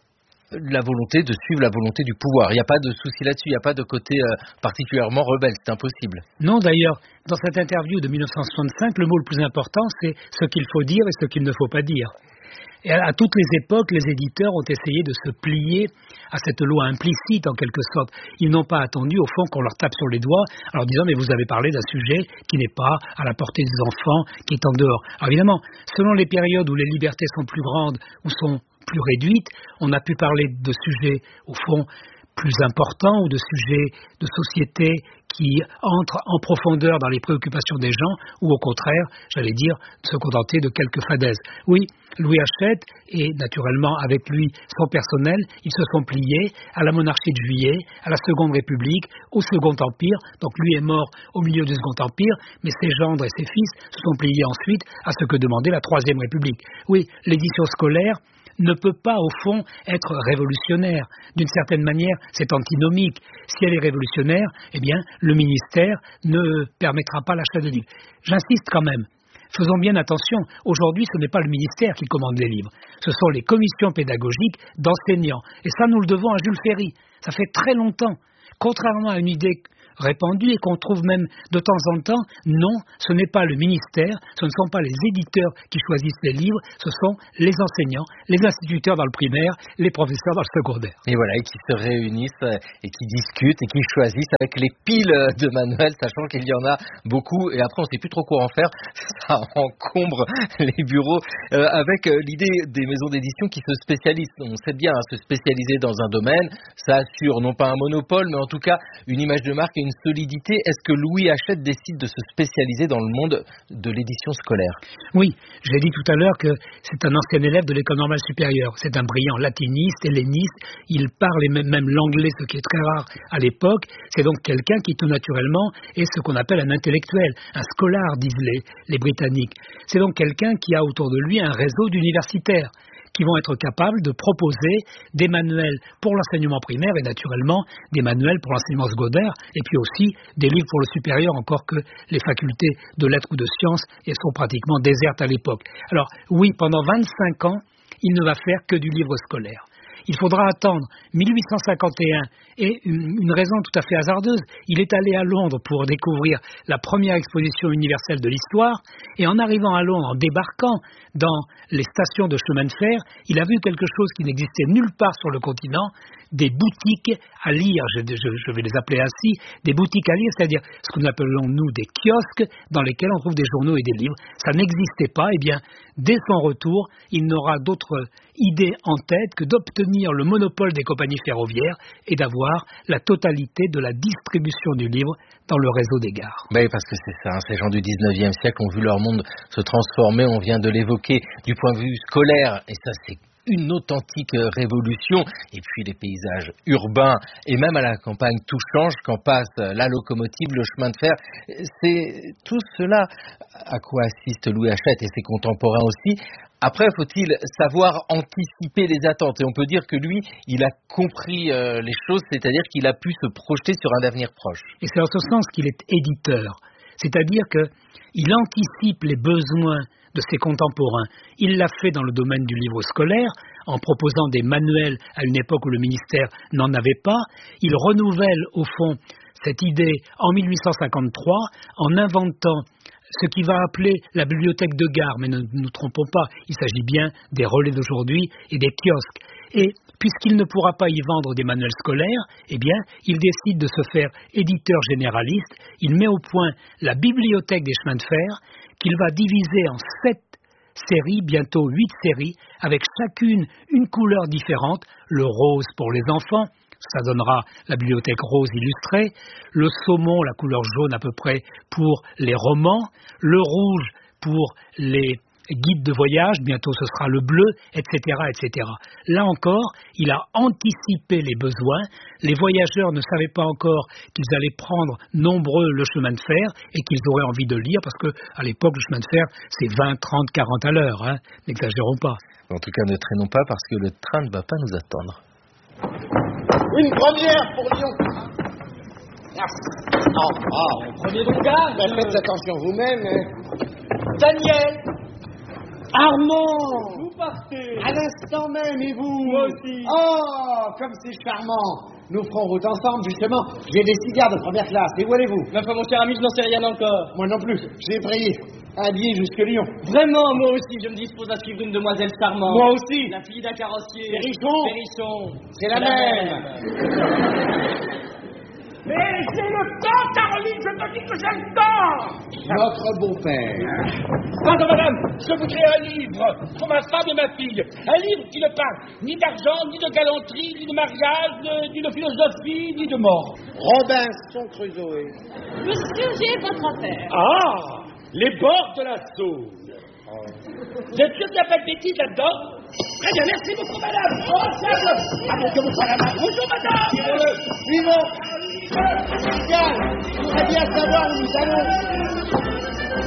la volonté de suivre la volonté du pouvoir. Il n'y a pas de souci là-dessus, il n'y a pas de côté euh, particulièrement rebelle, c'est impossible. Non, d'ailleurs, dans cette interview de mille neuf cent soixante-cinq, le mot le plus important, c'est ce qu'il faut dire et ce qu'il ne faut pas dire. Et à, à toutes les époques, les éditeurs ont essayé de se plier à cette loi implicite, en quelque sorte. Ils n'ont pas attendu, au fond, qu'on leur tape sur les doigts en leur disant « mais vous avez parlé d'un sujet qui n'est pas à la portée des enfants, qui est en dehors ». Alors évidemment, selon les périodes où les libertés sont plus grandes ou sont plus réduites, on a pu parler de sujets, au fond, plus importants ou de sujets de société qui entrent en profondeur dans les préoccupations des gens, ou au contraire, j'allais dire, se contenter de quelques fadaises. Oui, Louis Hachette et naturellement avec lui son personnel, ils se sont pliés à la monarchie de Juillet, à la Seconde République, au Second Empire. Donc lui est mort au milieu du Second Empire, mais ses gendres et ses fils se sont pliés ensuite à ce que demandait la Troisième République. Oui, l'édition scolaire ne peut pas, au fond, être révolutionnaire. D'une certaine manière, c'est antinomique. Si elle est révolutionnaire, eh bien, le ministère ne permettra pas l'achat de livres. J'insiste quand même. Faisons bien attention. Aujourd'hui, ce n'est pas le ministère qui commande les livres. Ce sont les commissions pédagogiques d'enseignants. Et ça, nous le devons à Jules Ferry. Ça fait très longtemps. Contrairement à une idée répandue et qu'on trouve même de temps en temps, non, ce n'est pas le ministère, ce ne sont pas les éditeurs qui choisissent les livres, ce sont les enseignants, les instituteurs dans le primaire, les professeurs dans le secondaire. Et voilà, et qui se réunissent et qui discutent et qui choisissent avec les piles de manuels, sachant qu'il y en a beaucoup et après on ne sait plus trop quoi en faire, ça encombre les bureaux euh, avec l'idée des maisons d'édition qui se spécialisent. On sait bien, hein, se spécialiser dans un domaine, ça assure non pas un monopole, mais en tout cas une image de marque et une solidité. Est-ce que Louis Hachette décide de se spécialiser dans le monde de l'édition scolaire? Oui, j'ai dit tout à l'heure que c'est un ancien élève de l'école normale supérieure. C'est un brillant latiniste, helléniste. Il parle même, même l'anglais, ce qui est très rare à l'époque. C'est donc quelqu'un qui tout naturellement est ce qu'on appelle un intellectuel, un scholar, disent les, les Britanniques. C'est donc quelqu'un qui a autour de lui un réseau d'universitaires qui vont être capables de proposer des manuels pour l'enseignement primaire et naturellement des manuels pour l'enseignement secondaire et puis aussi des livres pour le supérieur, encore que les facultés de lettres ou de sciences sont pratiquement désertes à l'époque. Alors oui, pendant vingt-cinq ans, il ne va faire que du livre scolaire. Il faudra attendre mille huit cent cinquante et un et une, une raison tout à fait hasardeuse. Il est allé à Londres pour découvrir la première exposition universelle de l'histoire et en arrivant à Londres, en débarquant dans les stations de chemin de fer, il a vu quelque chose qui n'existait nulle part sur le continent, des boutiques à lire, je, je, je vais les appeler ainsi, des boutiques à lire, c'est-à-dire ce que nous appelons nous des kiosques dans lesquels on trouve des journaux et des livres. Ça n'existait pas, et bien dès son retour, il n'aura d'autre idée en tête que d'obtenir le monopole des compagnies ferroviaires et d'avoir la totalité de la distribution du livre dans le réseau des gares. Oui, parce que c'est ça, hein, ces gens du dix-neuvième siècle ont vu leur monde se transformer, on vient de l'évoquer du point de vue scolaire, et ça c'est une authentique révolution, et puis les paysages urbains et même à la campagne tout change quand passe la locomotive, le chemin de fer. C'est tout cela à quoi assiste Louis Hachette et ses contemporains aussi. Après, faut-il savoir anticiper les attentes, et on peut dire que lui, il a compris euh, les choses, c'est-à-dire qu'il a pu se projeter sur un avenir proche. Et c'est en ce sens qu'il est éditeur, c'est-à-dire qu'il anticipe les besoins de ses contemporains. Il l'a fait dans le domaine du livre scolaire, en proposant des manuels à une époque où le ministère n'en avait pas. Il renouvelle, au fond, cette idée en mille huit cent cinquante-trois, en inventant ce qu'il va appeler la bibliothèque de gare, mais ne nous trompons pas, il s'agit bien des relais d'aujourd'hui et des kiosques. Et puisqu'il ne pourra pas y vendre des manuels scolaires, eh bien, il décide de se faire éditeur généraliste. Il met au point la bibliothèque des chemins de fer, qu'il va diviser en sept séries, bientôt huit séries, avec chacune une couleur différente, le rose pour les enfants, ça donnera la bibliothèque rose illustrée, le saumon, la couleur jaune à peu près, pour les romans, le rouge pour les guides de voyage, bientôt ce sera le bleu, et cetera, et cetera. Là encore, il a anticipé les besoins. Les voyageurs ne savaient pas encore qu'ils allaient prendre nombreux le chemin de fer et qu'ils auraient envie de lire, parce que à l'époque, le chemin de fer, c'est vingt, trente, quarante à l'heure, hein. N'exagérons pas. En tout cas, ne traînons pas, parce que le train ne va pas nous attendre. Une première pour Lyon. Ah, ah, premier donc gars. Ben, faites attention vous-même. Daniel. Armand. Vous partez. À l'instant même, et vous? Moi aussi. Oh, comme c'est charmant. Nous ferons route ensemble, justement. J'ai des cigares de première classe. Et où allez-vous? Ma foi, mon cher ami, je n'en sais rien encore. Moi non plus. J'ai payé. Habillé jusque Lyon. Vraiment, moi aussi, je me dispose à suivre une demoiselle charmante. Moi aussi. La fille d'un carrossier. Perrichon. Perrichon. C'est la, la même. même. Mais j'ai le temps, Caroline, je te dis que j'ai le temps. Notre beau-père. Pardon, madame, je voudrais un livre pour ma femme et ma fille. Un livre qui ne parle ni d'argent, ni de galanterie, ni de mariage, de- ni de philosophie, ni de mort. Robinson Crusoe. Monsieur, j'ai votre affaire. Ah, les bords de la Saône. Vous êtes sûr qu'il n'y a pas de bêtises là-dedans? Très bien, merci beaucoup, madame. Oh, tiens, ah, mon Dieu, bonsoir, madame. Bonjour, madame. Suivons. Pascal, je voudrais bien savoir où nous allons.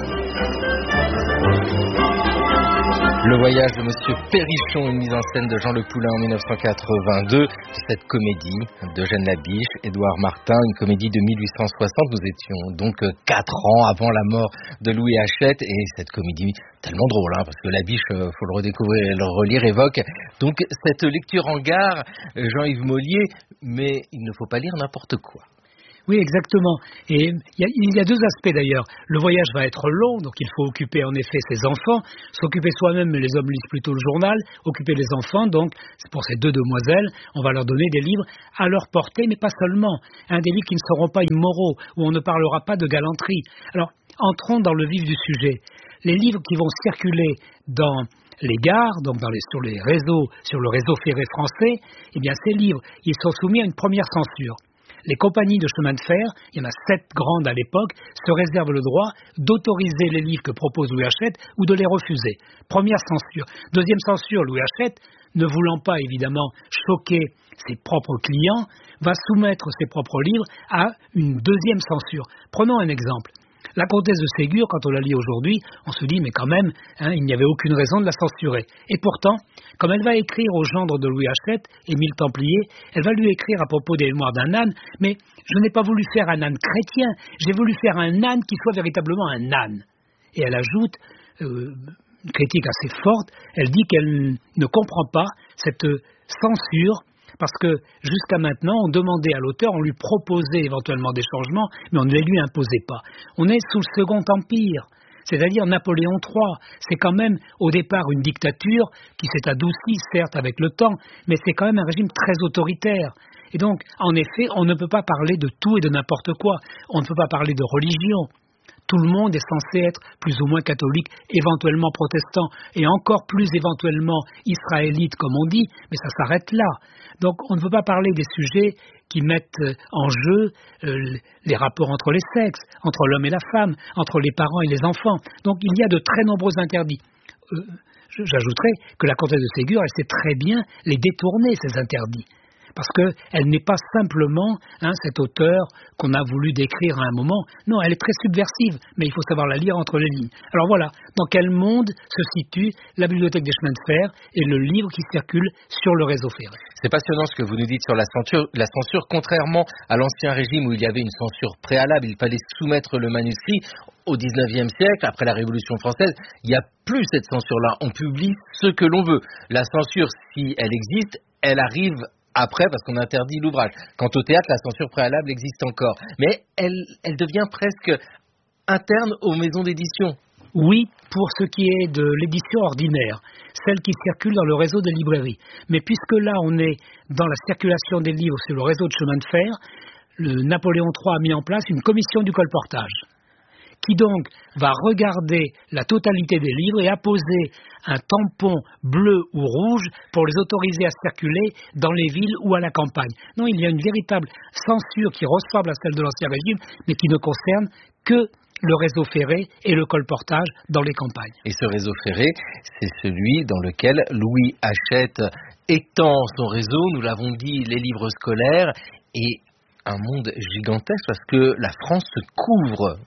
Le voyage de Monsieur Perrichon, une mise en scène de Jean Le Poulain en dix-neuf cent quatre-vingt-deux, cette comédie d'Eugène Labiche, Édouard Martin, une comédie de mille huit cent soixante. Nous étions donc quatre ans avant la mort de Louis Hachette, et cette comédie tellement drôle, hein, parce que Labiche, euh, faut le redécouvrir et le relire, évoque donc cette lecture en gare, Jean-Yves Mollier, mais il ne faut pas lire n'importe quoi. Oui, exactement. Et il y, a, il y a deux aspects d'ailleurs. Le voyage va être long, donc il faut occuper en effet ses enfants, s'occuper soi-même, mais les hommes lisent plutôt le journal, occuper les enfants, donc c'est pour ces deux demoiselles, on va leur donner des livres à leur portée, mais pas seulement. Hein, des livres qui ne seront pas immoraux, où on ne parlera pas de galanterie. Alors, entrons dans le vif du sujet. Les livres qui vont circuler dans les gares, donc dans les, sur les réseaux, sur le réseau ferré français, eh bien ces livres, ils sont soumis à une première censure. Les compagnies de chemin de fer, il y en a sept grandes à l'époque, se réservent le droit d'autoriser les livres que propose Louis Hachette ou de les refuser. Première censure. Deuxième censure, Louis Hachette, ne voulant pas évidemment choquer ses propres clients, va soumettre ses propres livres à une deuxième censure. Prenons un exemple. La comtesse de Ségur, quand on la lit aujourd'hui, on se dit, mais quand même, hein, il n'y avait aucune raison de la censurer. Et pourtant, comme elle va écrire au gendre de Louis Hachette, Émile Templier, elle va lui écrire à propos des mémoires d'un âne, mais je n'ai pas voulu faire un âne chrétien, j'ai voulu faire un âne qui soit véritablement un âne. Et elle ajoute, euh, une critique assez forte, elle dit qu'elle ne comprend pas cette censure, parce que jusqu'à maintenant, on demandait à l'auteur, on lui proposait éventuellement des changements, mais on ne les lui imposait pas. On est sous le Second Empire, c'est-à-dire Napoléon trois. C'est quand même au départ une dictature qui s'est adoucie, certes, avec le temps, mais c'est quand même un régime très autoritaire. Et donc, en effet, on ne peut pas parler de tout et de n'importe quoi. On ne peut pas parler de religion. Tout le monde est censé être plus ou moins catholique, éventuellement protestant, et encore plus éventuellement israélite, comme on dit, mais ça s'arrête là. Donc on ne peut pas parler des sujets qui mettent en jeu euh, les rapports entre les sexes, entre l'homme et la femme, entre les parents et les enfants. Donc il y a de très nombreux interdits. Euh, j'ajouterais que la comtesse de Ségur, elle sait très bien les détourner, ces interdits. Parce qu'elle n'est pas simplement hein, cet auteur qu'on a voulu décrire à un moment. Non, elle est très subversive, mais il faut savoir la lire entre les lignes. Alors voilà, dans quel monde se situe la bibliothèque des chemins de fer et le livre qui circule sur le réseau ferré. C'est passionnant ce que vous nous dites sur la censure. La censure, contrairement à l'Ancien Régime où il y avait une censure préalable, il fallait soumettre le manuscrit. Au dix-neuvième siècle, après la Révolution française, il n'y a plus cette censure-là. On publie ce que l'on veut. La censure, si elle existe, elle arrive après, parce qu'on interdit l'ouvrage. Quant au théâtre, la censure préalable existe encore. Mais elle, elle devient presque interne aux maisons d'édition. Oui, pour ce qui est de l'édition ordinaire, celle qui circule dans le réseau des librairies. Mais puisque là, on est dans la circulation des livres sur le réseau de chemin de fer, le Napoléon trois a mis en place une commission du colportage, qui donc va regarder la totalité des livres et apposer un tampon bleu ou rouge pour les autoriser à circuler dans les villes ou à la campagne. Non, il y a une véritable censure qui ressemble à celle de l'Ancien Régime, mais qui ne concerne que le réseau ferré et le colportage dans les campagnes. Et ce réseau ferré, c'est celui dans lequel Louis Hachette étend son réseau, nous l'avons dit, les livres scolaires, et un monde gigantesque parce que la France se couvre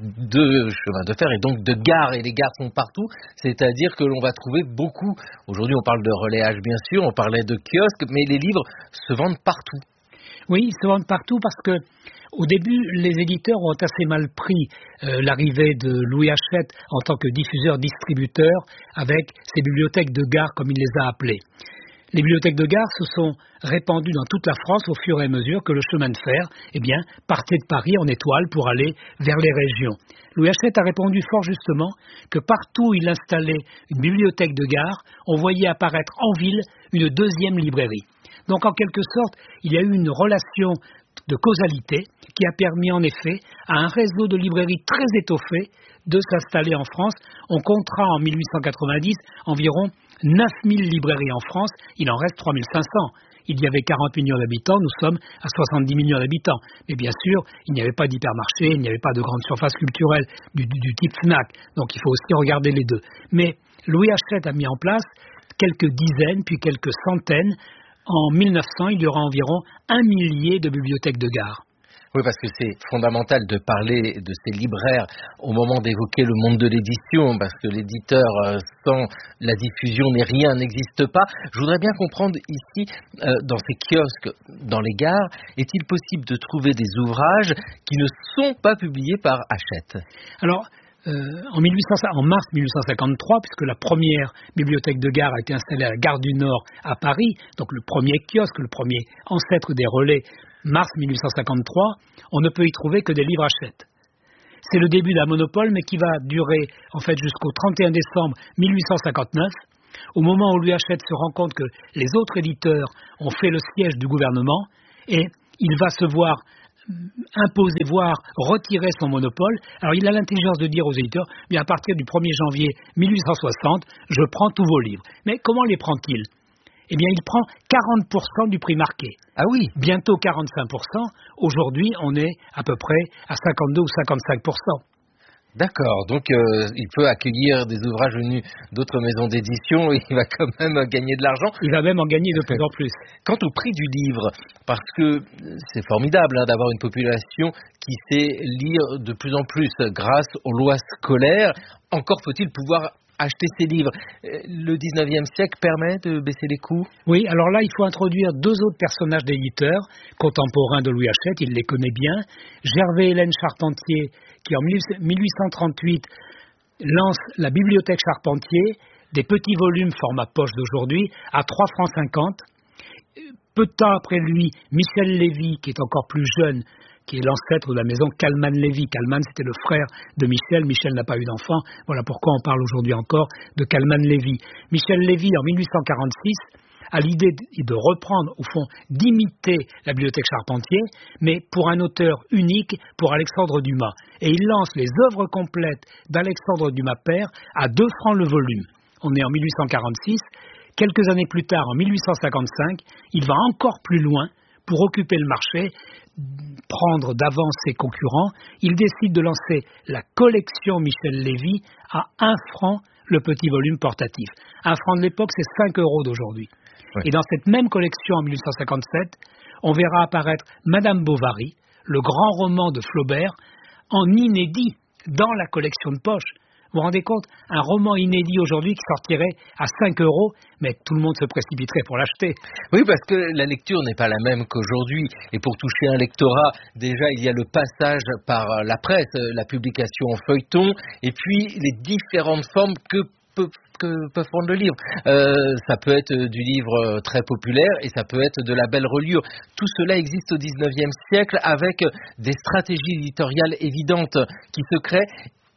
de chemins de fer et donc de gares, et les gares sont partout, c'est-à-dire que l'on va trouver beaucoup, aujourd'hui on parle de relayage bien sûr, on parlait de kiosques, mais les livres se vendent partout. Oui, ils se vendent partout parce que au début, les éditeurs ont assez mal pris euh, l'arrivée de Louis Hachette en tant que diffuseur-distributeur avec ses bibliothèques de gare comme il les a appelées. Les bibliothèques de gare se sont répandues dans toute la France au fur et à mesure que le chemin de fer eh bien, partait de Paris en étoile pour aller vers les régions. Louis Hachette a répondu fort justement que partout où il installait une bibliothèque de gare, on voyait apparaître en ville une deuxième librairie. Donc en quelque sorte, il y a eu une relation de causalité qui a permis en effet à un réseau de librairies très étoffé de s'installer en France. On comptera en mille huit cent quatre-vingt-dix environ neuf mille librairies en France, il en reste trois mille cinq cents. Il y avait quarante millions d'habitants, nous sommes à soixante-dix millions d'habitants. Mais bien sûr, il n'y avait pas d'hypermarché, il n'y avait pas de grande surface culturelle du, du, du type Fnac. Donc il faut aussi regarder les deux. Mais Louis Hachette a mis en place quelques dizaines, puis quelques centaines. En mille neuf cents, il y aura environ un millier de bibliothèques de gare. Oui, parce que c'est fondamental de parler de ces libraires au moment d'évoquer le monde de l'édition, parce que l'éditeur, euh, sans la diffusion, n'est rien, n'existe pas. Je voudrais bien comprendre ici, euh, dans ces kiosques, dans les gares, est-il possible de trouver des ouvrages qui ne sont pas publiés par Hachette ? Alors, euh, en, mille huit cents, en mars mille huit cent cinquante-trois, puisque la première bibliothèque de gare a été installée à la gare du Nord à Paris, donc le premier kiosque, le premier ancêtre des relais, mars mille huit cent cinquante-trois, on ne peut y trouver que des livres Hachette. C'est le début d'un monopole, mais qui va durer en fait jusqu'au trente et un décembre mille huit cent cinquante-neuf, au moment où Louis Hachette se rend compte que les autres éditeurs ont fait le siège du gouvernement, et il va se voir imposer, voire retirer son monopole. Alors il a l'intelligence de dire aux éditeurs, bien à partir du premier janvier mille huit cent soixante, je prends tous vos livres. Mais comment les prend-il ? Eh bien, il prend quarante pour cent du prix marqué. Ah oui. Bientôt quarante-cinq pour cent. Aujourd'hui, on est à peu près à cinquante-deux ou cinquante-cinq pour cent. D'accord. Donc, euh, il peut accueillir des ouvrages venus d'autres maisons d'édition et il va quand même gagner de l'argent. Il va même en gagner de plus en plus. Quant au prix du livre, parce que c'est formidable hein, d'avoir une population qui sait lire de plus en plus grâce aux lois scolaires, encore faut-il pouvoir acheter ces livres. Le dix-neuvième siècle permet de baisser les coûts ? Oui, alors là, il faut introduire deux autres personnages d'éditeurs, contemporains de Louis Hachette, il les connaît bien. Gervais-Hélène Charpentier, qui en mille huit cent trente-huit lance la bibliothèque Charpentier, des petits volumes format poche d'aujourd'hui, à trois francs cinquante. Peu de temps après lui, Michel Lévy, qui est encore plus jeune, qui est l'ancêtre de la maison Calman-Lévy. Calman, c'était le frère de Michel. Michel n'a pas eu d'enfant. Voilà pourquoi on parle aujourd'hui encore de Calman-Lévy. Michel Lévy, en mille huit cent quarante-six, a l'idée de reprendre, au fond, d'imiter la bibliothèque Charpentier, mais pour un auteur unique, pour Alexandre Dumas. Et il lance les œuvres complètes d'Alexandre Dumas père à deux francs le volume. On est en mille huit cent quarante-six. Quelques années plus tard, en mille huit cent cinquante-cinq, il va encore plus loin pour occuper le marché, prendre d'avance ses concurrents. Il décide de lancer la collection Michel Lévy à un franc le petit volume portatif. Un franc de l'époque, c'est cinq euros d'aujourd'hui. Ouais. Et dans cette même collection en mille huit cent cinquante-sept, on verra apparaître Madame Bovary, le grand roman de Flaubert, en inédit dans la collection de poche. Vous vous rendez compte, un roman inédit aujourd'hui qui sortirait à cinq euros, mais tout le monde se précipiterait pour l'acheter. Oui, parce que la lecture n'est pas la même qu'aujourd'hui. Et pour toucher un lectorat, déjà, il y a le passage par la presse, la publication en feuilleton, et puis les différentes formes que peut que peut prendre le livre. Euh, ça peut être du livre très populaire et ça peut être de la belle reliure. Tout cela existe au dix-neuvième siècle avec des stratégies éditoriales évidentes qui se créent.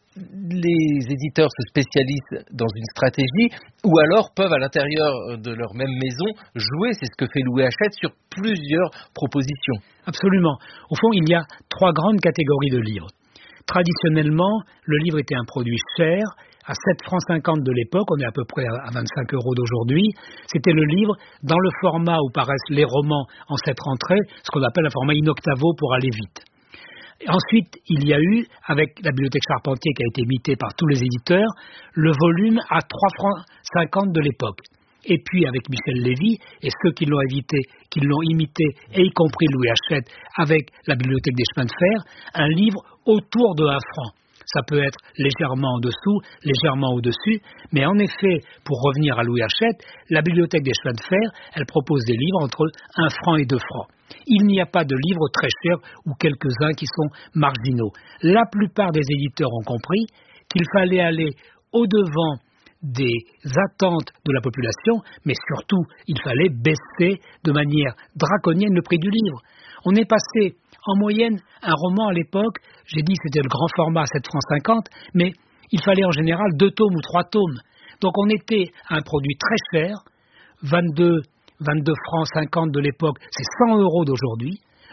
Les éditeurs se spécialisent dans une stratégie ou alors peuvent à l'intérieur de leur même maison jouer, c'est ce que fait Louis Hachette, sur plusieurs propositions. Absolument. Au fond, il y a trois grandes catégories de livres. Traditionnellement, le livre était un produit cher, à sept francs cinquante de l'époque, on est à peu près à vingt-cinq euros d'aujourd'hui. C'était le livre dans le format où paraissent les romans en sept rentrées, ce qu'on appelle un format in octavo pour aller vite. Ensuite, il y a eu, avec la bibliothèque Charpentier qui a été imitée par tous les éditeurs, le volume à trois francs cinquante de l'époque. Et puis avec Michel Lévy et ceux qui l'ont évité, qui l'ont imité, et y compris Louis Hachette, avec la bibliothèque des chemins de fer, un livre autour de un franc. Ça peut être légèrement en dessous, légèrement au-dessus, mais en effet, pour revenir à Louis Hachette, la bibliothèque des chemins de fer, elle propose des livres entre un franc et deux francs. Il n'y a pas de livres très chers ou quelques-uns qui sont marginaux. La plupart des éditeurs ont compris qu'il fallait aller au-devant des attentes de la population, mais surtout, il fallait baisser de manière draconienne le prix du livre. On est passé, en moyenne, un roman à l'époque, j'ai dit que c'était le grand format à sept francs cinquante, mais il fallait en général deux tomes ou trois tomes. Donc on était à un produit très cher, vingt-deux, vingt-deux francs cinquante de l'époque, c'est cent euros d'aujourd'hui.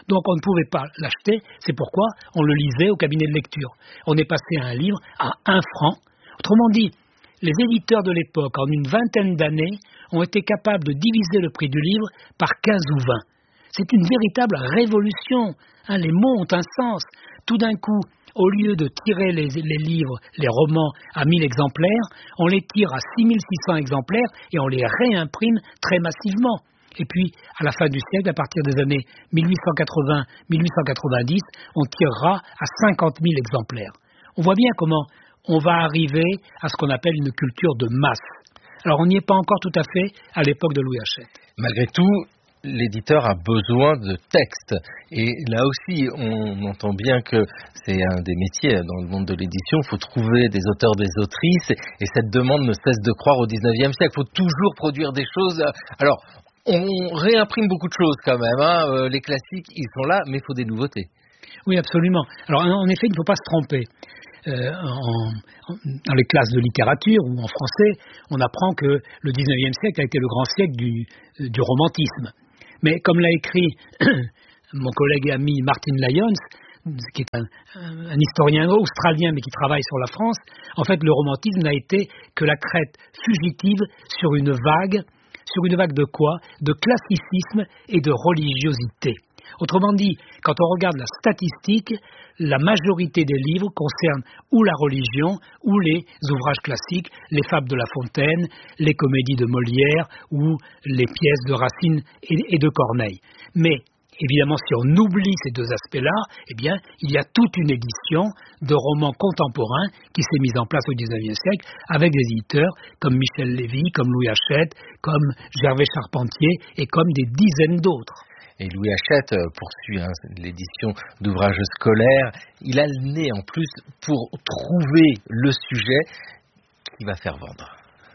Donc on ne pouvait pas l'acheter, c'est pourquoi on le lisait au cabinet de lecture. On est passé à un livre à un franc. Autrement dit, les éditeurs de l'époque, en une vingtaine d'années, ont été capables de diviser le prix du livre par quinze ou vingt. C'est une véritable révolution. Hein, les mots ont un sens. Tout d'un coup, au lieu de tirer les, les livres, les romans à mille exemplaires, on les tire à six mille six cents exemplaires et on les réimprime très massivement. Et puis, à la fin du siècle, à partir des années mille huit cent quatre-vingts mille huit cent quatre-vingt-dix, on tirera à cinquante mille exemplaires. On voit bien comment on va arriver à ce qu'on appelle une culture de masse. Alors, on n'y est pas encore tout à fait à l'époque de Louis Hachette. Malgré tout, l'éditeur a besoin de texte. Et là aussi, on entend bien que c'est un des métiers dans le monde de l'édition. Il faut trouver des auteurs, des autrices. Et cette demande ne cesse de croître au dix-neuvième siècle. Il faut toujours produire des choses. Alors, on réimprime beaucoup de choses quand même. Hein. Les classiques, ils sont là, mais il faut des nouveautés. Oui, absolument. Alors, en effet, il ne faut pas se tromper. Euh, en, en, dans les classes de littérature ou en français, on apprend que le dix-neuvième siècle a été le grand siècle du, du romantisme. Mais comme l'a écrit mon collègue et ami Martin Lyons, qui est un, un historien australien mais qui travaille sur la France, en fait le romantisme n'a été que la crête fugitive sur une vague, sur une vague de quoi? De classicisme et de religiosité. Autrement dit, quand on regarde la statistique, la majorité des livres concernent ou la religion, ou les ouvrages classiques, les fables de La Fontaine, les comédies de Molière, ou les pièces de Racine et de Corneille. Mais, évidemment, si on oublie ces deux aspects-là, eh bien, il y a toute une édition de romans contemporains qui s'est mise en place au dix-neuvième siècle, avec des éditeurs comme Michel Lévy, comme Louis Hachette, comme Gervais Charpentier, et comme des dizaines d'autres. Et Louis Hachette poursuit hein, l'édition d'ouvrages scolaires. Il a le nez en plus pour trouver le sujet qui va faire vendre.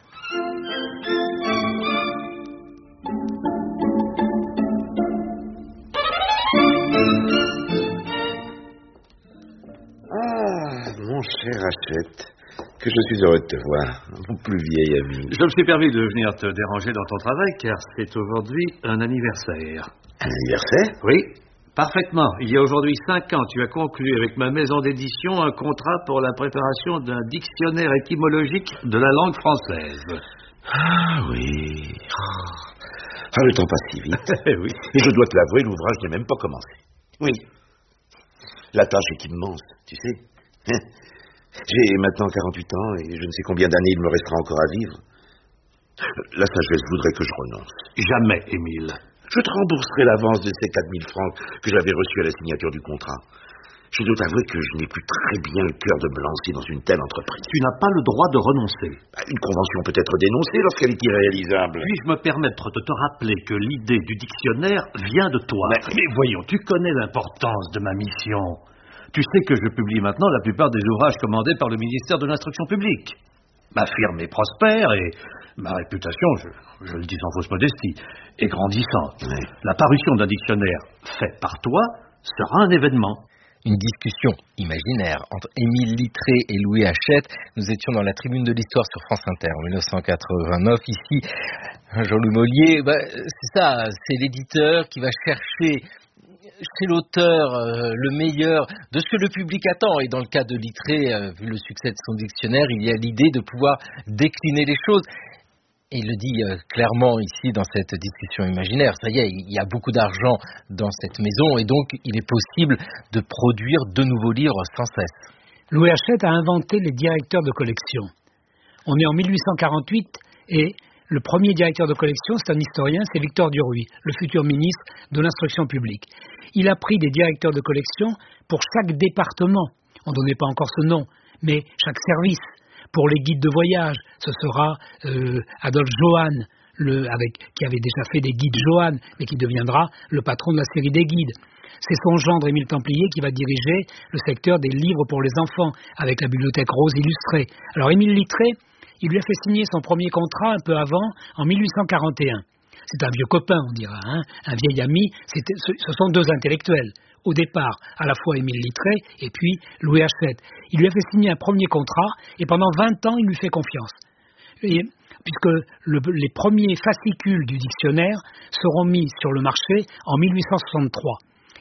Ah, mon cher Hachette, que je suis heureux de te voir, mon plus vieil ami. Je me suis permis de venir te déranger dans ton travail car c'est aujourd'hui un anniversaire. Un anniversaire? Oui, parfaitement. Il y a aujourd'hui cinq ans, tu as conclu avec ma maison d'édition un contrat pour la préparation d'un dictionnaire étymologique de la langue française. Ah oui. Ah, le temps passe si vite. Oui. Et je dois te l'avouer, l'ouvrage n'est même pas commencé. Oui. La tâche est immense, tu sais. J'ai maintenant quarante-huit ans et je ne sais combien d'années il me restera encore à vivre. La sagesse voudrait que je renonce. Jamais, Émile. Je te rembourserai l'avance de ces quatre mille francs que j'avais reçus à la signature du contrat. Je dois t'avouer que je n'ai plus très bien le cœur de me lancer dans une telle entreprise. Tu n'as pas le droit de renoncer. Une convention peut être dénoncée lorsqu'elle est irréalisable. Puis-je me permettre de te rappeler que l'idée du dictionnaire vient de toi? Mais, Mais voyons, tu connais l'importance de ma mission. Tu sais que je publie maintenant la plupart des ouvrages commandés par le ministère de l'Instruction publique. Ma firme est prospère et ma réputation, je, je le dis sans fausse modestie, est grandissante. Oui. La parution d'un dictionnaire fait par toi sera un événement. Une discussion imaginaire entre Émile Littré et Louis Hachette. Nous étions dans la tribune de l'histoire sur France Inter en dix-neuf cent quatre-vingt-neuf. Ici, Jean-Louis Mollier, bah, c'est ça, c'est l'éditeur qui va chercher chez l'auteur euh, le meilleur de ce que le public attend. Et dans le cas de Littré, euh, vu le succès de son dictionnaire, il y a l'idée de pouvoir décliner les choses. Et il le dit euh, clairement ici dans cette discussion imaginaire. Ça y est, il y a beaucoup d'argent dans cette maison et donc il est possible de produire de nouveaux livres sans cesse. Louis Hachette a inventé les directeurs de collection. On est en mille huit cent quarante-huit et le premier directeur de collection, c'est un historien, c'est Victor Duruy, le futur ministre de l'Instruction publique. Il a pris des directeurs de collection pour chaque département. On ne donnait pas encore ce nom, mais chaque service. Pour les guides de voyage, ce sera euh, Adolphe Johann, le, avec, qui avait déjà fait des guides Johann, mais qui deviendra le patron de la série des guides. C'est son gendre Émile Templier qui va diriger le secteur des livres pour les enfants, avec la bibliothèque Rose illustrée. Alors Émile Littré, il lui a fait signer son premier contrat un peu avant, en mille huit cent quarante et un. C'est un vieux copain, on dira, hein, un vieil ami. C'était, ce sont deux intellectuels. Au départ, à la fois Émile Littré et puis Louis Hachette. Il lui a fait signer un premier contrat et pendant vingt ans, il lui fait confiance. Et, puisque le, les premiers fascicules du dictionnaire seront mis sur le marché en mille huit cent soixante-trois.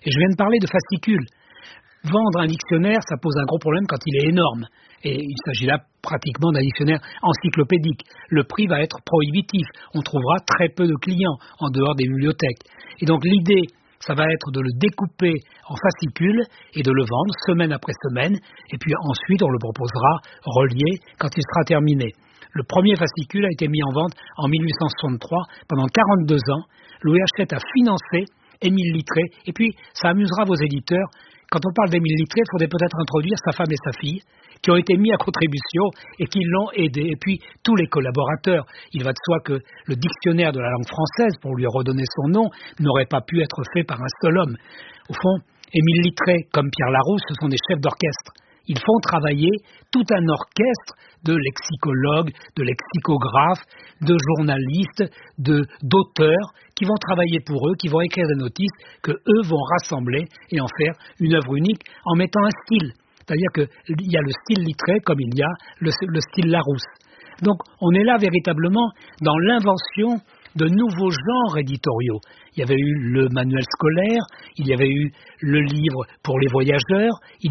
Et je viens de parler de fascicules. Vendre un dictionnaire, ça pose un gros problème quand il est énorme. Et il s'agit là pratiquement d'un dictionnaire encyclopédique. Le prix va être prohibitif. On trouvera très peu de clients en dehors des bibliothèques. Et donc l'idée, ça va être de le découper en fascicules et de le vendre semaine après semaine. Et puis ensuite, on le proposera relié quand il sera terminé. Le premier fascicule a été mis en vente en mille huit cent soixante-trois. Pendant quarante-deux ans, Louis Hachette a financé Émile Littré. Et puis, ça amusera vos éditeurs. Quand on parle d'Émile Littré, il faudrait peut-être introduire sa femme et sa fille, qui ont été mis à contribution et qui l'ont aidé. Et puis, tous les collaborateurs. Il va de soi que le dictionnaire de la langue française, pour lui redonner son nom, n'aurait pas pu être fait par un seul homme. Au fond, Émile Littré, comme Pierre Larousse, ce sont des chefs d'orchestre. Ils font travailler tout un orchestre de lexicologues, de lexicographes, de journalistes, de, d'auteurs qui vont travailler pour eux, qui vont écrire des notices que eux vont rassembler et en faire une œuvre unique en mettant un style. C'est-à-dire qu'il y a le style Littré comme il y a le, le style Larousse. Donc on est là véritablement dans l'invention de nouveaux genres éditoriaux. Il y avait eu le manuel scolaire, il y avait eu le livre pour les voyageurs, il